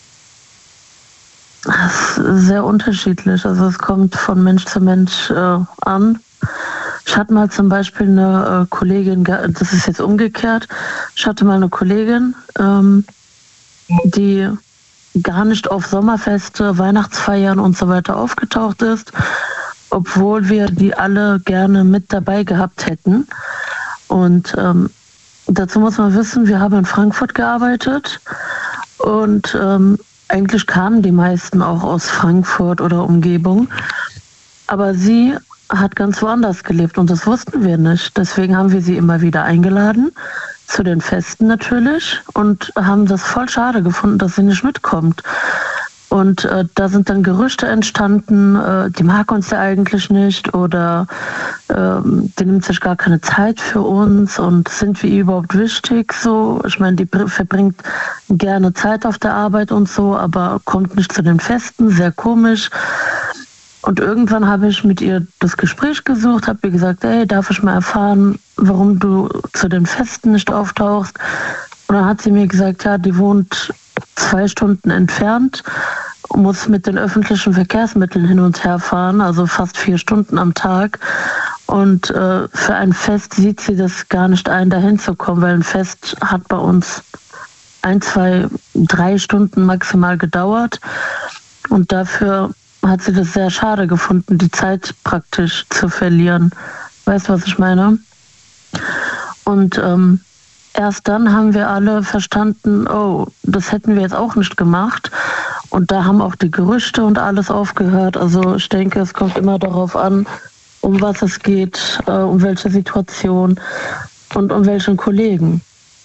Das ist sehr unterschiedlich. Also es kommt von Mensch zu Mensch äh, an. Ich hatte mal zum Beispiel eine äh, Kollegin, das ist jetzt umgekehrt, ich hatte mal eine Kollegin, ähm, die gar nicht auf Sommerfeste, Weihnachtsfeiern und so weiter aufgetaucht ist, obwohl wir die alle gerne mit dabei gehabt hätten. Und ähm, dazu muss man wissen, wir haben in Frankfurt gearbeitet und ähm, eigentlich kamen die meisten auch aus Frankfurt oder Umgebung. Aber sie hat ganz woanders gelebt und das wussten wir nicht. Deswegen haben wir sie immer wieder eingeladen, zu den Festen natürlich, und haben das voll schade gefunden, dass sie nicht mitkommt. Und äh, da sind dann Gerüchte entstanden, äh, die mag uns ja eigentlich nicht oder äh, die nimmt sich gar keine Zeit für uns und sind wir überhaupt wichtig so. Ich meine, die verbringt gerne Zeit auf der Arbeit und so, aber kommt nicht zu den Festen, sehr komisch. Und irgendwann habe ich mit ihr das Gespräch gesucht, habe ihr gesagt, ey, darf ich mal erfahren, warum du zu den Festen nicht auftauchst? Und dann hat sie mir gesagt, ja, die wohnt zwei Stunden entfernt, muss mit den öffentlichen Verkehrsmitteln hin und her fahren, also fast vier Stunden am Tag. Und äh, für ein Fest sieht sie das gar nicht ein, dahin zu kommen, weil ein Fest hat bei uns ein, zwei, drei Stunden maximal gedauert. Und dafür hat sie das sehr schade gefunden, die Zeit praktisch zu verlieren. Weißt du, was ich meine? Und ähm, erst dann haben wir alle verstanden, oh, das hätten wir jetzt auch nicht gemacht. Und da haben auch die Gerüchte und alles aufgehört. Also ich denke, es kommt immer darauf an, um was es geht, äh, um welche Situation und um welchen Kollegen.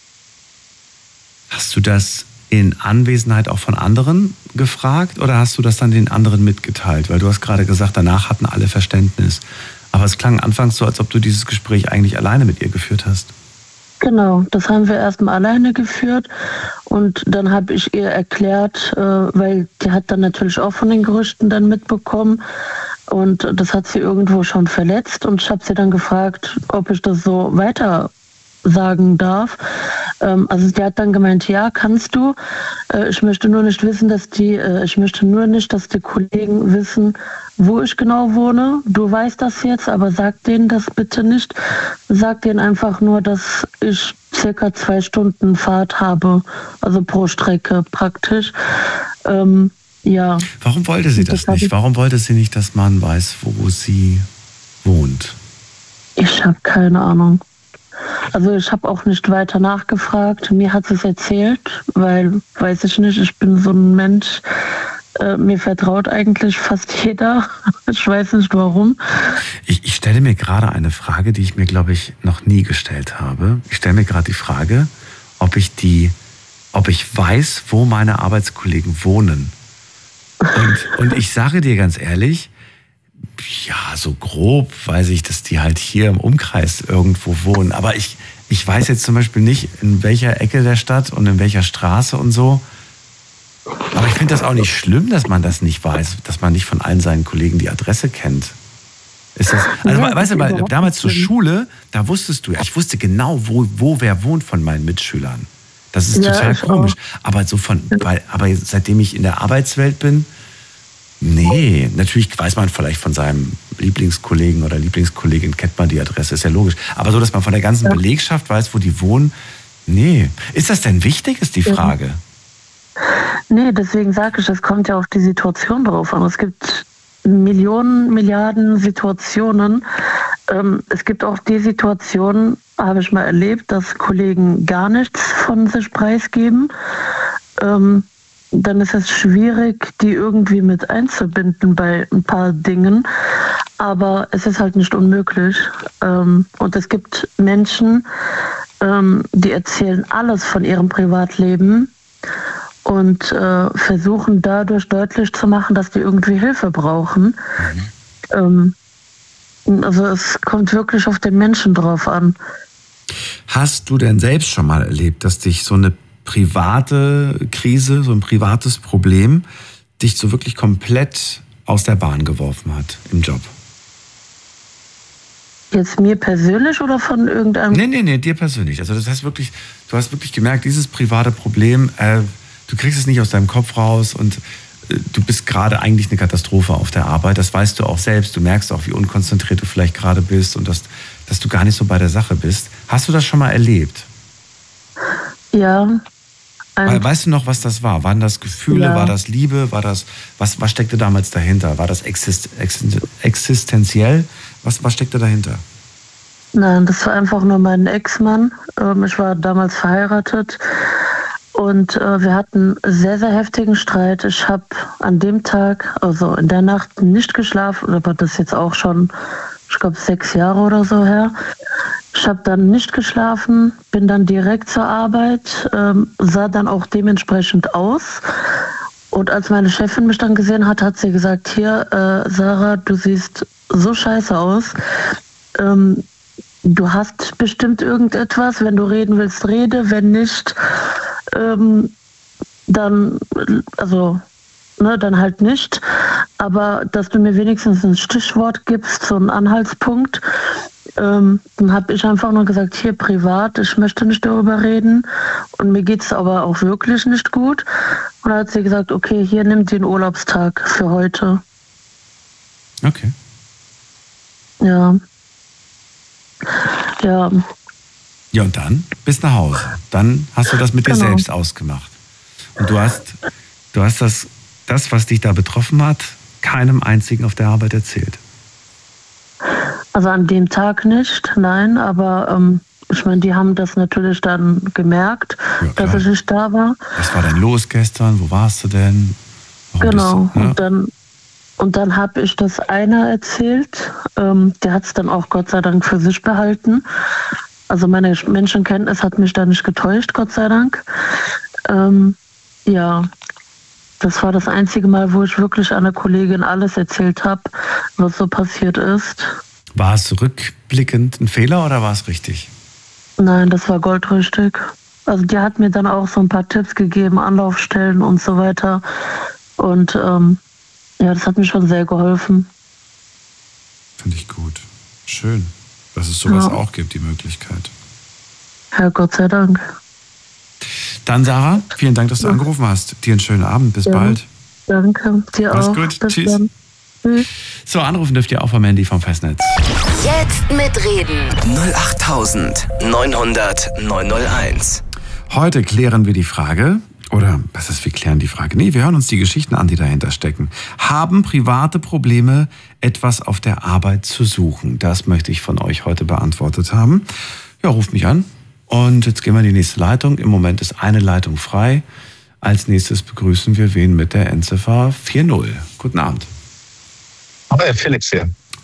Hast du das in Anwesenheit auch von anderen gefragt oder hast du das dann den anderen mitgeteilt? Weil du hast gerade gesagt, danach hatten alle Verständnis. Aber es klang anfangs so, als ob du dieses Gespräch eigentlich alleine mit ihr geführt hast. Genau, das haben wir erstmal alleine geführt und dann habe ich ihr erklärt, äh, weil die hat dann natürlich auch von den Gerüchten dann mitbekommen und das hat sie irgendwo schon verletzt und ich habe sie dann gefragt, ob ich das so weiter sagen darf. Ähm, also die hat dann gemeint, ja, kannst du. Äh, ich möchte nur nicht wissen, dass die, äh, ich möchte nur nicht, dass die Kollegen wissen, wo ich genau wohne. Du weißt das jetzt, aber sag denen das bitte nicht. Sag denen einfach nur, dass ich circa zwei Stunden Fahrt habe, also pro Strecke praktisch. Ähm, ja. Warum wollte sie das, das nicht? Warum wollte sie nicht, dass man weiß, wo sie wohnt? Ich habe keine Ahnung. Also ich habe auch nicht weiter nachgefragt. Mir hat sie es erzählt, weil, weiß ich nicht, ich bin so ein Mensch, äh, mir vertraut eigentlich fast jeder. Ich weiß nicht warum. Ich, ich stelle mir gerade eine Frage, die ich mir, glaube ich, noch nie gestellt habe. Ich stelle mir gerade die Frage, ob ich die, ob ich weiß, wo meine Arbeitskollegen wohnen. Und, und ich sage dir ganz ehrlich, ja, so grob weiß ich, dass die halt hier im Umkreis irgendwo wohnen. Aber ich, ich weiß jetzt zum Beispiel nicht, in welcher Ecke der Stadt und in welcher Straße und so. Aber ich finde das auch nicht schlimm, dass man das nicht weiß, dass man nicht von allen seinen Kollegen die Adresse kennt. Ist das, also, ja, weißt du, weil damals zur Schule, da wusstest du ja, ich wusste genau, wo, wo wer wohnt von meinen Mitschülern. Das ist ja, total komisch. Auch. Aber so von, weil, aber seitdem ich in der Arbeitswelt bin, nee, natürlich weiß man vielleicht von seinem Lieblingskollegen oder Lieblingskollegin, kennt man die Adresse, ist ja logisch. Aber so, dass man von der ganzen ja. Belegschaft weiß, wo die wohnen, nee. Ist das denn wichtig, ist die Frage? Nee, deswegen sage ich, es kommt ja auf die Situation drauf an. Es gibt Millionen, Milliarden Situationen. Ähm, es gibt auch die Situationen, habe ich mal erlebt, dass Kollegen gar nichts von sich preisgeben. Ähm, dann ist es schwierig, die irgendwie mit einzubinden bei ein paar Dingen. Aber es ist halt nicht unmöglich. Ähm, und es gibt Menschen, ähm, die erzählen alles von ihrem Privatleben und äh, versuchen dadurch deutlich zu machen, dass die irgendwie Hilfe brauchen. Mhm. Ähm, also es kommt wirklich auf den Menschen drauf an. Hast du denn selbst schon mal erlebt, dass dich so eine private Krise, so ein privates Problem, dich so wirklich komplett aus der Bahn geworfen hat im Job? Jetzt mir persönlich oder von irgendeinem? Nee, nee, nee, dir persönlich. Also das heißt wirklich, du hast wirklich gemerkt, dieses private Problem, äh, du kriegst es nicht aus deinem Kopf raus und äh, du bist gerade eigentlich eine Katastrophe auf der Arbeit. Das weißt du auch selbst. Du merkst auch, wie unkonzentriert du vielleicht gerade bist und dass, dass du gar nicht so bei der Sache bist. Hast du das schon mal erlebt? Ja. Weißt du noch, was das war? Waren das Gefühle? Ja. War das Liebe? War das, was, was steckte damals dahinter? War das exist, exist, existenziell? Was, was steckte dahinter? Nein, das war einfach nur mein Ex-Mann. Ich war damals verheiratet und wir hatten sehr, sehr heftigen Streit. Ich habe an dem Tag, also in der Nacht, nicht geschlafen, aber das ist jetzt auch schon, ich glaube, sechs Jahre oder so her. Ich habe dann nicht geschlafen, bin dann direkt zur Arbeit, ähm, sah dann auch dementsprechend aus. Und als meine Chefin mich dann gesehen hat, hat sie gesagt, hier, äh, Sarah, du siehst so scheiße aus. Ähm, du hast bestimmt irgendetwas, wenn du reden willst, rede, wenn nicht, ähm, dann, also, ne, dann halt nicht. Aber dass du mir wenigstens ein Stichwort gibst, so einen Anhaltspunkt. Ähm, dann habe ich einfach nur gesagt, hier privat, ich möchte nicht darüber reden und mir geht es aber auch wirklich nicht gut. Und dann hat sie gesagt, okay, hier nimm den Urlaubstag für heute. Okay. Ja. Ja. Ja, und dann bist nach Hause. Dann hast du das mit genau. dir selbst ausgemacht. Und du hast, du hast das, das, was dich da betroffen hat, keinem einzigen auf der Arbeit erzählt. Also an dem Tag nicht, nein, aber ähm, ich meine, die haben das natürlich dann gemerkt, ja, dass ich nicht da war. Was war denn los gestern? Wo warst du denn? Warum genau, bist du, ne? und dann, und dann habe ich das einer erzählt, ähm, der hat es dann auch Gott sei Dank für sich behalten. Also meine Menschenkenntnis hat mich da nicht getäuscht, Gott sei Dank. Ähm, ja, das war das einzige Mal, wo ich wirklich einer Kollegin alles erzählt habe, was so passiert ist. War es rückblickend ein Fehler oder war es richtig? Nein, das war goldrichtig. Also die hat mir dann auch so ein paar Tipps gegeben, Anlaufstellen und so weiter. Und ähm, ja, das hat mir schon sehr geholfen. Finde ich gut. Schön, dass es sowas ja. auch gibt, die Möglichkeit. Ja, Gott sei Dank. Dann Sarah, vielen Dank, dass du ja. angerufen hast. Dir einen schönen Abend. Bis ja. bald. Danke. Dir Mach's auch. gut. Bis Tschüss. Dann. Tschüss. So, anrufen dürft ihr auch vom Handy vom Festnetz. Jetzt mitreden. null acht neunhundert neunhunderteins. Heute klären wir die Frage, oder was ist, wir klären die Frage? Nee, wir hören uns die Geschichten an, die dahinter stecken. Haben private Probleme etwas auf der Arbeit zu suchen? Das möchte ich von euch heute beantwortet haben. Ja, ruft mich an. Und jetzt gehen wir in die nächste Leitung. Im Moment ist eine Leitung frei. Als nächstes begrüßen wir wen mit der Endziffer vier null. Guten Abend. Hi, Felix hier.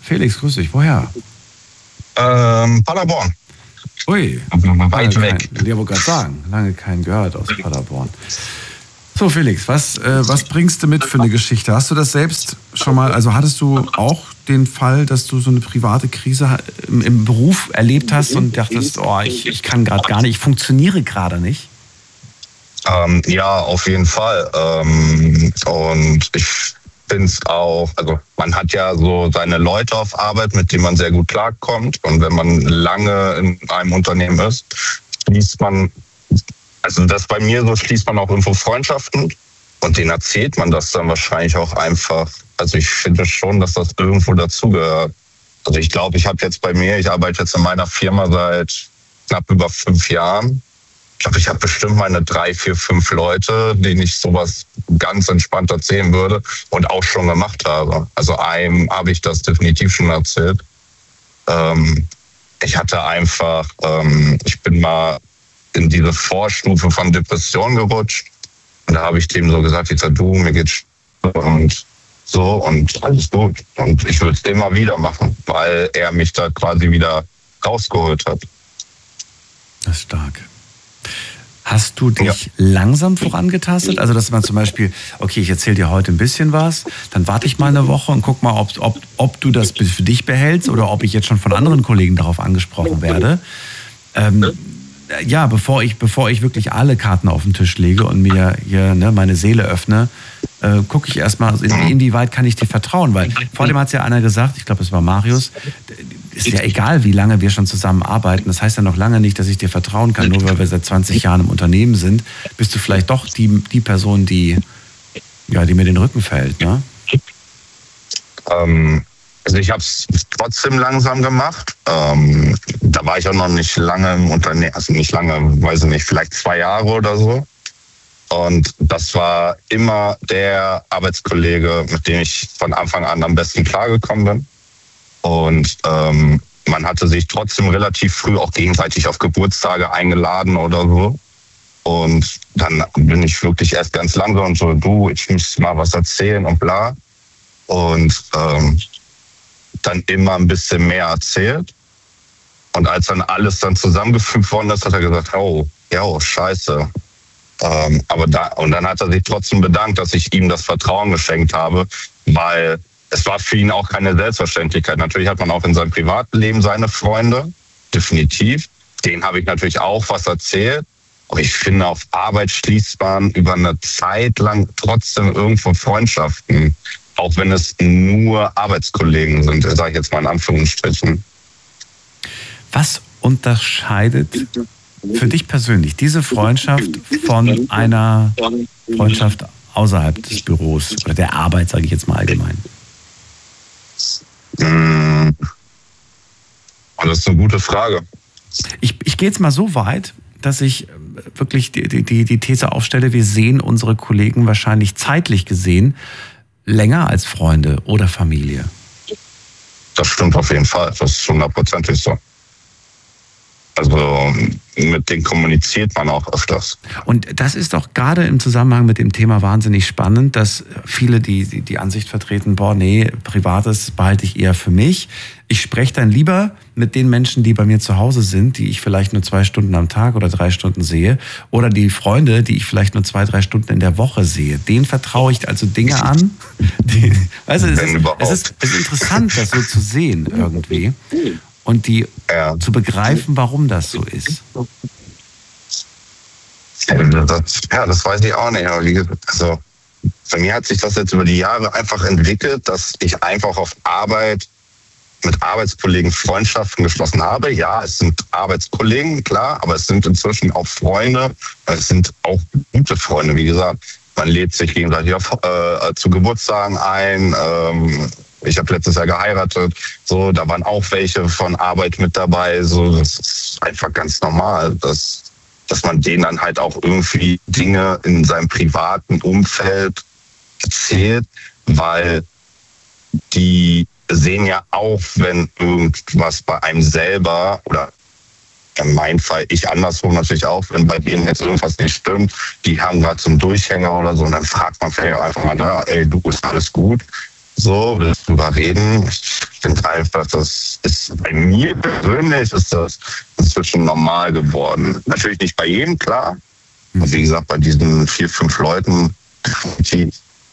Felix, grüß dich. Woher? Ähm, Paderborn. Ui, weit weg. Kein, der wollte gerade sagen, lange keinen gehört aus Paderborn. So Felix, was, äh, was bringst du mit für eine Geschichte? Hast du das selbst schon mal, also hattest du auch den Fall, dass du so eine private Krise im, im Beruf erlebt hast und dachtest, oh, ich, ich kann gerade gar nicht, ich funktioniere gerade nicht? Ähm, ja, auf jeden Fall. Ähm, und ich finde es auch, also man hat ja so seine Leute auf Arbeit, mit denen man sehr gut klarkommt. Und wenn man lange in einem Unternehmen ist, schließt man, also das bei mir so, schließt man auch irgendwo Freundschaften und denen erzählt man das dann wahrscheinlich auch einfach. Also ich finde schon, dass das irgendwo dazugehört. Also ich glaube, ich habe jetzt bei mir, ich arbeite jetzt in meiner Firma seit knapp über fünf Jahren. Ich glaube, ich habe bestimmt meine drei, vier, fünf Leute, denen ich sowas ganz entspannt erzählen würde und auch schon gemacht habe. Also einem habe ich das definitiv schon erzählt. Ähm, ich hatte einfach, ähm, ich bin mal in diese Vorstufe von Depression gerutscht. Und da habe ich dem so gesagt, ich sag, du, mir geht's und so und alles gut. Und ich würde es immer wieder machen, weil er mich da quasi wieder rausgeholt hat. Das ist stark. Hast du dich ja. langsam vorangetastet? Also, dass man zum Beispiel, okay, ich erzähle dir heute ein bisschen was, dann warte ich mal eine Woche und guck mal, ob, ob, ob du das für dich behältst oder ob ich jetzt schon von anderen Kollegen darauf angesprochen werde. Ähm, ja, bevor ich, bevor ich wirklich alle Karten auf den Tisch lege und mir hier ne, meine Seele öffne, äh, gucke ich erstmal, in, inwieweit kann ich dir vertrauen? Weil vor dem hat es ja einer gesagt, ich glaube, es war Marius, ist ja egal, wie lange wir schon zusammenarbeiten. Das heißt ja noch lange nicht, dass ich dir vertrauen kann. Nur weil wir seit zwanzig Jahren im Unternehmen sind, bist du vielleicht doch die, die Person, die, ja, die mir den Rücken fällt. Ne? Ähm, also ich habe es trotzdem langsam gemacht. Ähm, da war ich auch noch nicht lange im Unternehmen, also nicht lange, weiß ich nicht, vielleicht zwei Jahre oder so. Und das war immer der Arbeitskollege, mit dem ich von Anfang an am besten klargekommen bin. Und ähm, man hatte sich trotzdem relativ früh auch gegenseitig auf Geburtstage eingeladen oder so. Und dann bin ich wirklich erst ganz langsam und so, du, ich muss mal was erzählen und bla. Und ähm, dann immer ein bisschen mehr erzählt. Und als dann alles dann zusammengefügt worden ist, hat er gesagt, oh, ja, oh, scheiße. Ähm, aber da, und dann hat er sich trotzdem bedankt, dass ich ihm das Vertrauen geschenkt habe, weil es war für ihn auch keine Selbstverständlichkeit. Natürlich hat man auch in seinem Privatleben seine Freunde, definitiv. Denen habe ich natürlich auch was erzählt. Aber ich finde, auf Arbeit schließt man über eine Zeit lang trotzdem irgendwo Freundschaften. Auch wenn es nur Arbeitskollegen sind, sage ich jetzt mal in Anführungsstrichen. Was unterscheidet für dich persönlich diese Freundschaft von einer Freundschaft außerhalb des Büros oder der Arbeit, sage ich jetzt mal allgemein? Das ist eine gute Frage. Ich, ich gehe jetzt mal so weit, dass ich wirklich die, die, die These aufstelle, wir sehen unsere Kollegen wahrscheinlich zeitlich gesehen länger als Freunde oder Familie. Das stimmt auf jeden Fall. Das ist hundertprozentig so. Also mit denen kommuniziert man auch öfters. Und das ist doch gerade im Zusammenhang mit dem Thema wahnsinnig spannend, dass viele die, die, die Ansicht vertreten, boah, nee, Privates behalte ich eher für mich. Ich spreche dann lieber mit den Menschen, die bei mir zu Hause sind, die ich vielleicht nur zwei Stunden am Tag oder drei Stunden sehe. Oder die Freunde, die ich vielleicht nur zwei, drei Stunden in der Woche sehe. Denen vertraue ich also Dinge an. Die, also es ist, es, ist, es ist interessant, das so zu sehen irgendwie. Und die ja. zu begreifen, warum das so ist. Ja, das weiß ich auch nicht. Also, bei mir hat sich das jetzt über die Jahre einfach entwickelt, dass ich einfach auf Arbeit mit Arbeitskollegen Freundschaften geschlossen habe. Ja, es sind Arbeitskollegen, klar, aber es sind inzwischen auch Freunde. Es sind auch gute Freunde, wie gesagt. Man lädt sich gegenseitig auf, äh, zu Geburtstagen ein. Ähm, Ich habe letztes Jahr geheiratet, so, da waren auch welche von Arbeit mit dabei. So, das ist einfach ganz normal, dass, dass man denen dann halt auch irgendwie Dinge in seinem privaten Umfeld erzählt, weil die sehen ja auch, wenn irgendwas bei einem selber oder in meinem Fall, ich andersrum natürlich auch, wenn bei denen jetzt irgendwas nicht stimmt, die haben gerade so einen Durchhänger oder so, und dann fragt man vielleicht einfach mal, ey, du, ist alles gut? So, wir drüber reden. Ich finde einfach, das ist bei mir persönlich ist das inzwischen normal geworden. Natürlich nicht bei jedem, klar. Und wie gesagt, bei diesen vier, fünf Leuten definitiv.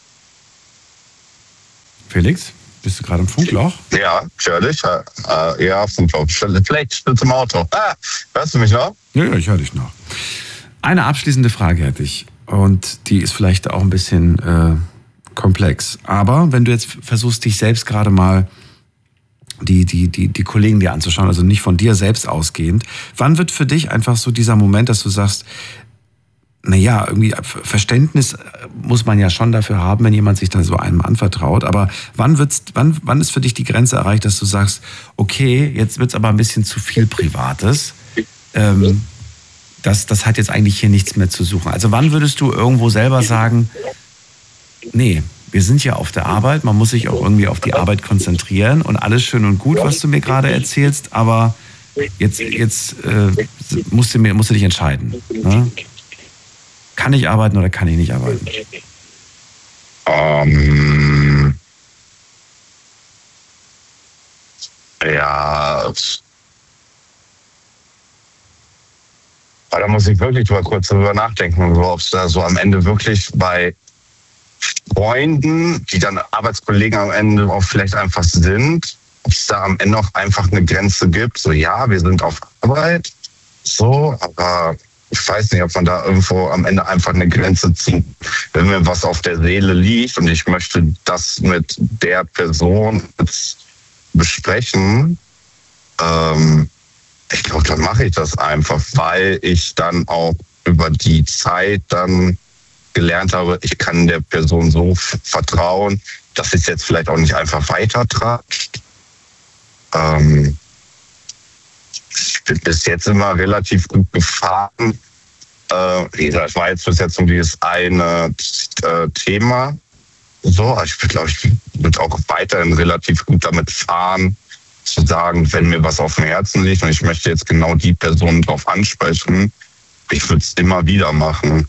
Felix, bist du gerade im Funkloch? Ja, natürlich. Äh, ja, Funkloch. Vielleicht spitz im Auto. Ah, hörst du mich noch? Ja, ja, ich höre dich noch. Eine abschließende Frage hätte ich. Und die ist vielleicht auch ein bisschen äh, komplex. Aber wenn du jetzt versuchst, dich selbst gerade mal die, die, die, die Kollegen dir anzuschauen, also nicht von dir selbst ausgehend, wann wird für dich einfach so dieser Moment, dass du sagst, naja, irgendwie Verständnis muss man ja schon dafür haben, wenn jemand sich da so einem anvertraut. Aber wann wird's, wann, wann ist für dich die Grenze erreicht, dass du sagst, okay, jetzt wird's aber ein bisschen zu viel Privates. Ähm, das, das hat jetzt eigentlich hier nichts mehr zu suchen. Also wann würdest du irgendwo selber sagen, nee, wir sind ja auf der Arbeit, man muss sich auch irgendwie auf die Arbeit konzentrieren und alles schön und gut, was du mir gerade erzählst, aber jetzt, jetzt äh, musst, du mir, musst du dich entscheiden. Ne? Kann ich arbeiten oder kann ich nicht arbeiten? Ähm, ja, da muss ich wirklich mal kurz drüber nachdenken, ob es da so am Ende wirklich bei Freunden, die dann Arbeitskollegen am Ende auch vielleicht einfach sind, ob es da am Ende auch einfach eine Grenze gibt. So, ja, wir sind auf Arbeit, so, aber ich weiß nicht, ob man da irgendwo am Ende einfach eine Grenze zieht. Wenn mir was auf der Seele liegt und ich möchte das mit der Person besprechen, ähm, ich glaube, dann mache ich das einfach, weil ich dann auch über die Zeit dann gelernt habe, ich kann der Person so vertrauen, dass es jetzt vielleicht auch nicht einfach weitertratscht. Ähm, Ich bin bis jetzt immer relativ gut gefahren. Äh, wie gesagt, ich war jetzt bis jetzt um dieses eine äh, Thema. So, ich bin, glaube ich, wird auch weiterhin relativ gut damit fahren, zu sagen, wenn mir was auf dem Herzen liegt und ich möchte jetzt genau die Person darauf ansprechen, ich würde es immer wieder machen.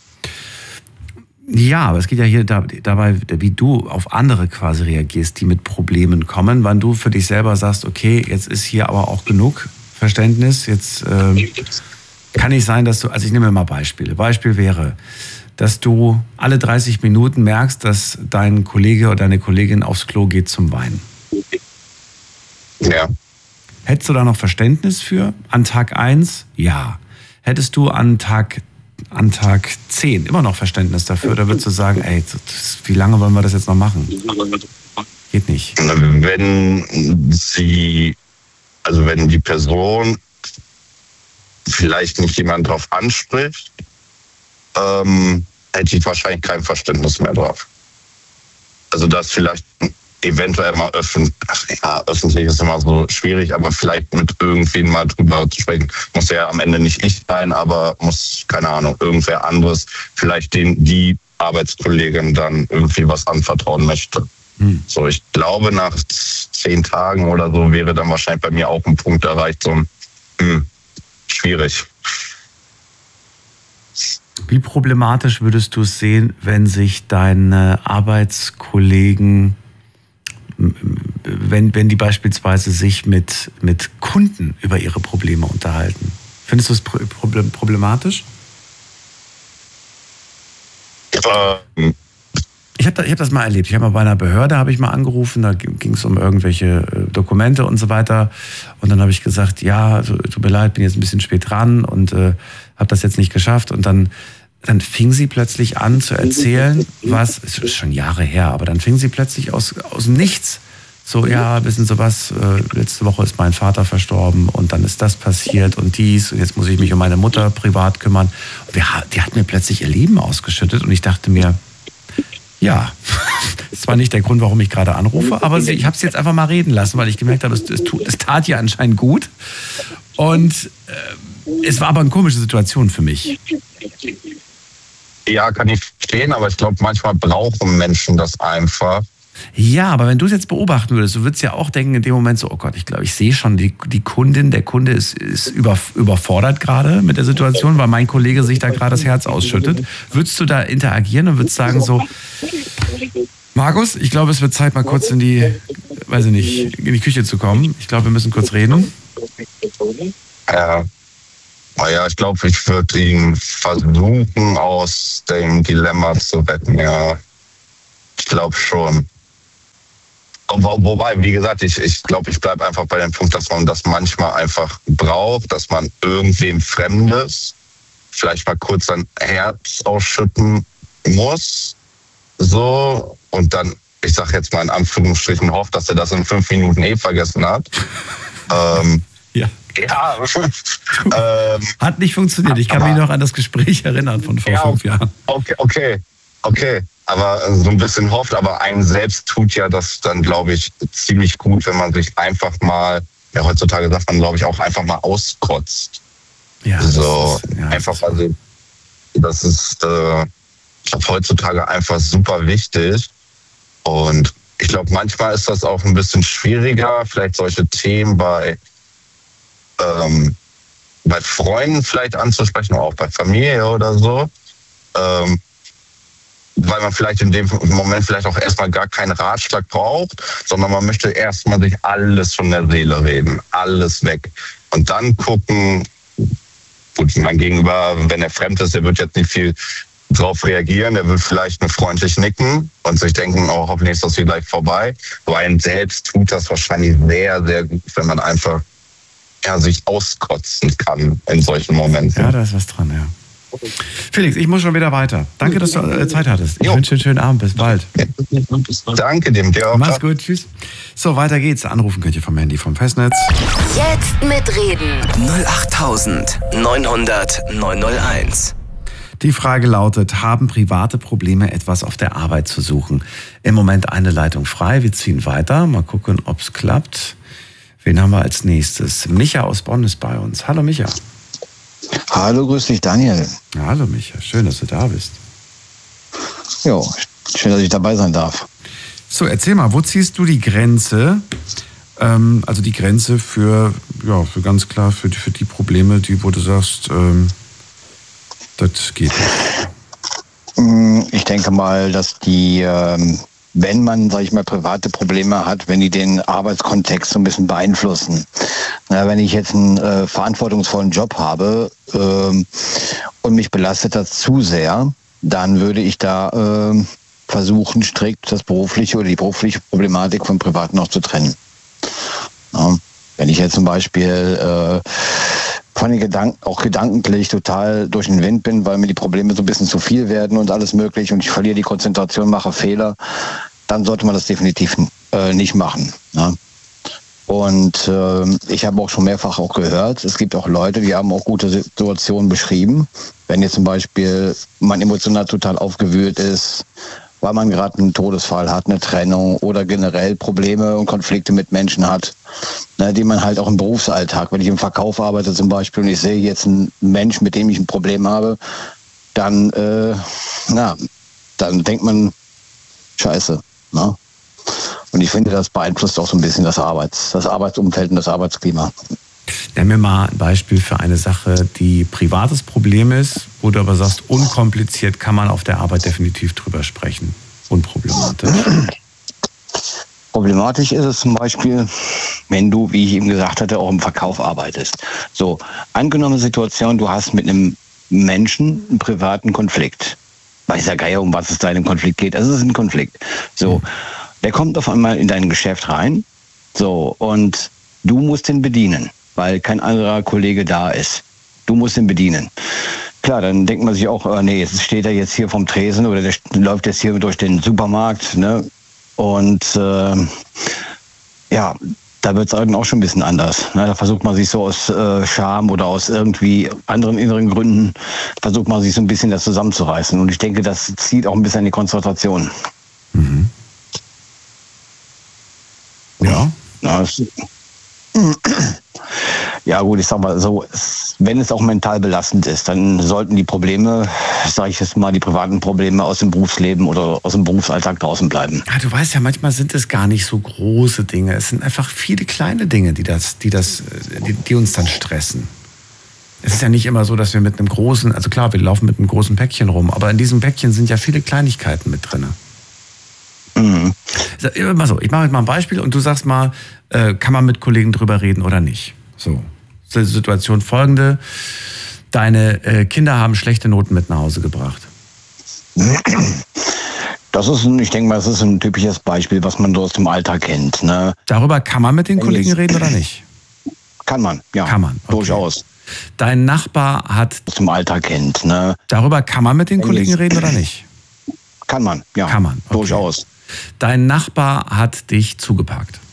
Ja, aber es geht ja hier dabei, wie du auf andere quasi reagierst, die mit Problemen kommen, wann du für dich selber sagst, okay, jetzt ist hier aber auch genug Verständnis, jetzt äh, kann nicht sein, dass du, also ich nehme mal Beispiele. Beispiel wäre, dass du alle dreißig Minuten merkst, dass dein Kollege oder deine Kollegin aufs Klo geht zum Weinen. Ja. Hättest du da noch Verständnis für? An Tag eins? Ja. Hättest du an Tag, an Tag zehn immer noch Verständnis dafür? Oder würdest du sagen, ey, das, wie lange wollen wir das jetzt noch machen? Geht nicht. Wenn sie, also wenn die Person vielleicht nicht jemand drauf anspricht, ähm, hätte ich wahrscheinlich kein Verständnis mehr drauf. Also das vielleicht eventuell mal öffentlich, ach ja, öffentlich ist immer so schwierig, aber vielleicht mit irgendwen mal drüber zu sprechen. Muss ja am Ende nicht ich sein, aber muss, keine Ahnung, irgendwer anderes, vielleicht den, die Arbeitskollegin dann irgendwie was anvertrauen möchte. Hm. So, ich glaube, nach zehn Tagen oder so wäre dann wahrscheinlich bei mir auch ein Punkt erreicht, so hm, schwierig. Wie problematisch würdest du es sehen, wenn sich deine Arbeitskollegen, wenn, wenn die beispielsweise sich mit, mit Kunden über ihre Probleme unterhalten? Findest du es problematisch? Ähm. Ich habe ich hab das mal erlebt. Ich habe mal bei einer Behörde habe ich mal angerufen, da ging es um irgendwelche Dokumente und so weiter. Und dann habe ich gesagt, ja, tut mir leid, bin jetzt ein bisschen spät dran und äh, habe das jetzt nicht geschafft. Und dann, dann fing sie plötzlich an zu erzählen, was, es ist schon Jahre her, aber dann fing sie plötzlich aus, aus dem Nichts. So, ja, wissen Sie was, äh, letzte Woche ist mein Vater verstorben und dann ist das passiert und dies und jetzt muss ich mich um meine Mutter privat kümmern. Und wir, die hat mir plötzlich ihr Leben ausgeschüttet und ich dachte mir, ja, das ist zwar nicht der Grund, warum ich gerade anrufe, aber ich habe es jetzt einfach mal reden lassen, weil ich gemerkt habe, es, es, tut, es tat ja anscheinend gut. Und äh, es war aber eine komische Situation für mich. Ja, kann ich verstehen, aber ich glaube, manchmal brauchen Menschen das einfach. Ja, aber wenn du es jetzt beobachten würdest, du würdest ja auch denken in dem Moment so, oh Gott, ich glaube, ich sehe schon, die, die Kundin, der Kunde ist, ist über, überfordert gerade mit der Situation, weil mein Kollege sich da gerade das Herz ausschüttet. Würdest du da interagieren und würdest sagen so, Markus, ich glaube, es wird Zeit, mal kurz in die, weiß ich nicht, in die Küche zu kommen. Ich glaube, wir müssen kurz reden. Ja. Naja, ich glaube, ich würde ihn versuchen, aus dem Dilemma zu retten, ja. Ich glaube schon. Wo, wobei, wie gesagt, ich ich, glaube, ich bleibe einfach bei dem Punkt, dass man das manchmal einfach braucht, dass man irgendwem Fremdes vielleicht mal kurz sein Herz ausschütten muss. So, und dann, ich sage jetzt mal in Anführungsstrichen, hofft, dass er das in fünf Minuten eh vergessen hat. ähm, ja. Ja. ähm, hat nicht funktioniert. Ich kann aber, mich noch an das Gespräch erinnern von vor ja, fünf Jahren. Okay, okay, okay. Aber so ein bisschen hofft, aber einem selbst tut ja das dann, glaube ich, ziemlich gut, wenn man sich einfach mal, ja, heutzutage sagt man, glaube ich, auch einfach mal auskotzt. Ja. So, ist, ja, einfach, also, das ist, äh, ich glaube, heutzutage einfach super wichtig. Und ich glaube, manchmal ist das auch ein bisschen schwieriger, vielleicht solche Themen bei, ähm, bei Freunden vielleicht anzusprechen, oder auch bei Familie oder so. Ähm, weil man vielleicht in dem Moment vielleicht auch erstmal gar keinen Ratschlag braucht, sondern man möchte erstmal sich alles von der Seele reden, alles weg. Und dann gucken, gut, mein Gegenüber, wenn er fremd ist, der wird jetzt nicht viel drauf reagieren, der wird vielleicht nur freundlich nicken und sich denken, oh, hoffentlich ist das hier gleich vorbei. Aber einem selbst tut das wahrscheinlich sehr, sehr gut, wenn man einfach ja, sich auskotzen kann in solchen Momenten. Ja, da ist was dran, ja. Felix, ich muss schon wieder weiter. Danke, dass du äh, Zeit hattest. Ich jo. wünsche dir einen schönen Abend. Bis bald. Danke dem. Dir auch. Mach's gut. Tschüss. So, weiter geht's. Anrufen könnt ihr vom Handy, vom Festnetz. Jetzt mitreden. null acht neun hundert neun null eins. Die Frage lautet, haben private Probleme etwas auf der Arbeit zu suchen? Im Moment eine Leitung frei. Wir ziehen weiter. Mal gucken, ob's klappt. Wen haben wir als nächstes? Micha aus Bonn ist bei uns. Hallo Micha. Hallo, grüß dich, Daniel. Ja, hallo Micha, schön, dass du da bist. Jo, schön, dass ich dabei sein darf. So, erzähl mal, wo ziehst du die Grenze? Ähm, also die Grenze für, ja, für ganz klar, für, für die Probleme, die, wo du sagst, ähm, das geht nicht. Ich denke mal, dass die, ähm, wenn man, sag ich mal, private Probleme hat, wenn die den Arbeitskontext so ein bisschen beeinflussen. Na, wenn ich jetzt einen äh, verantwortungsvollen Job habe ähm, und mich belastet das zu sehr, dann würde ich da äh, versuchen, strikt das berufliche oder die berufliche Problematik vom Privaten noch zu trennen. Ja, wenn ich jetzt zum Beispiel äh, von den Gedanken, auch gedanklich total durch den Wind bin, weil mir die Probleme so ein bisschen zu viel werden und alles möglich und ich verliere die Konzentration, mache Fehler, dann sollte man das definitiv äh, nicht machen. Ja. Und äh, ich habe auch schon mehrfach auch gehört, es gibt auch Leute, die haben auch gute Situationen beschrieben. Wenn jetzt zum Beispiel man emotional total aufgewühlt ist, weil man gerade einen Todesfall hat, eine Trennung oder generell Probleme und Konflikte mit Menschen hat, ne, die man halt auch im Berufsalltag, wenn ich im Verkauf arbeite zum Beispiel und ich sehe jetzt einen Mensch, mit dem ich ein Problem habe, dann, äh, na, dann denkt man, scheiße. Ne? Und ich finde, das beeinflusst auch so ein bisschen das Arbeits, das Arbeitsumfeld und das Arbeitsklima. Nenn mir mal ein Beispiel für eine Sache, die privates Problem ist, wo du aber sagst, unkompliziert kann man auf der Arbeit definitiv drüber sprechen. Unproblematisch. Problematisch ist es zum Beispiel, wenn du, wie ich eben gesagt hatte, auch im Verkauf arbeitest. So, angenommene Situation, du hast mit einem Menschen einen privaten Konflikt. Weiß ja Geier, um was es da in dem Konflikt geht. Also es ist ein Konflikt. So, der kommt auf einmal in dein Geschäft rein. So, und du musst ihn bedienen, weil kein anderer Kollege da ist. Du musst ihn bedienen. Klar, dann denkt man sich auch, äh, nee, jetzt steht er jetzt hier vom Tresen oder der läuft jetzt hier durch den Supermarkt, ne? Und äh, ja, da wird es dann auch schon ein bisschen anders. Ne? Da versucht man sich so aus äh, Scham oder aus irgendwie anderen inneren Gründen, versucht man sich so ein bisschen das zusammenzureißen. Und ich denke, das zieht auch ein bisschen an die Konzentration. Mhm. Ja. Na, es, ja gut, ich sag mal so, es, wenn es auch mental belastend ist, dann sollten die Probleme, sage ich jetzt mal, die privaten Probleme aus dem Berufsleben oder aus dem Berufsalltag draußen bleiben. Ja, du weißt ja, manchmal sind es gar nicht so große Dinge. Es sind einfach viele kleine Dinge, die das, die das, die, die uns dann stressen. Es ist ja nicht immer so, dass wir mit einem großen, also klar, wir laufen mit einem großen Päckchen rum, aber in diesem Päckchen sind ja viele Kleinigkeiten mit drin. Mhm. Mal so, ich mache jetzt mal ein Beispiel und du sagst mal, äh, kann man mit Kollegen drüber reden oder nicht? So, die Situation folgende. Deine äh, Kinder haben schlechte Noten mit nach Hause gebracht. Das ist, ein, ich denke mal, das ist ein typisches Beispiel, was man so aus dem Alltag kennt. Ne? Darüber kann man mit den Kollegen reden oder nicht? Kann man, ja. Kann man, okay. Durchaus. Dein Nachbar hat... Aus dem Alltag kennt. Ne? Darüber kann man mit den Kollegen reden oder nicht? Kann man, ja. Kann man, okay. Durchaus. Dein Nachbar hat dich zugepackt.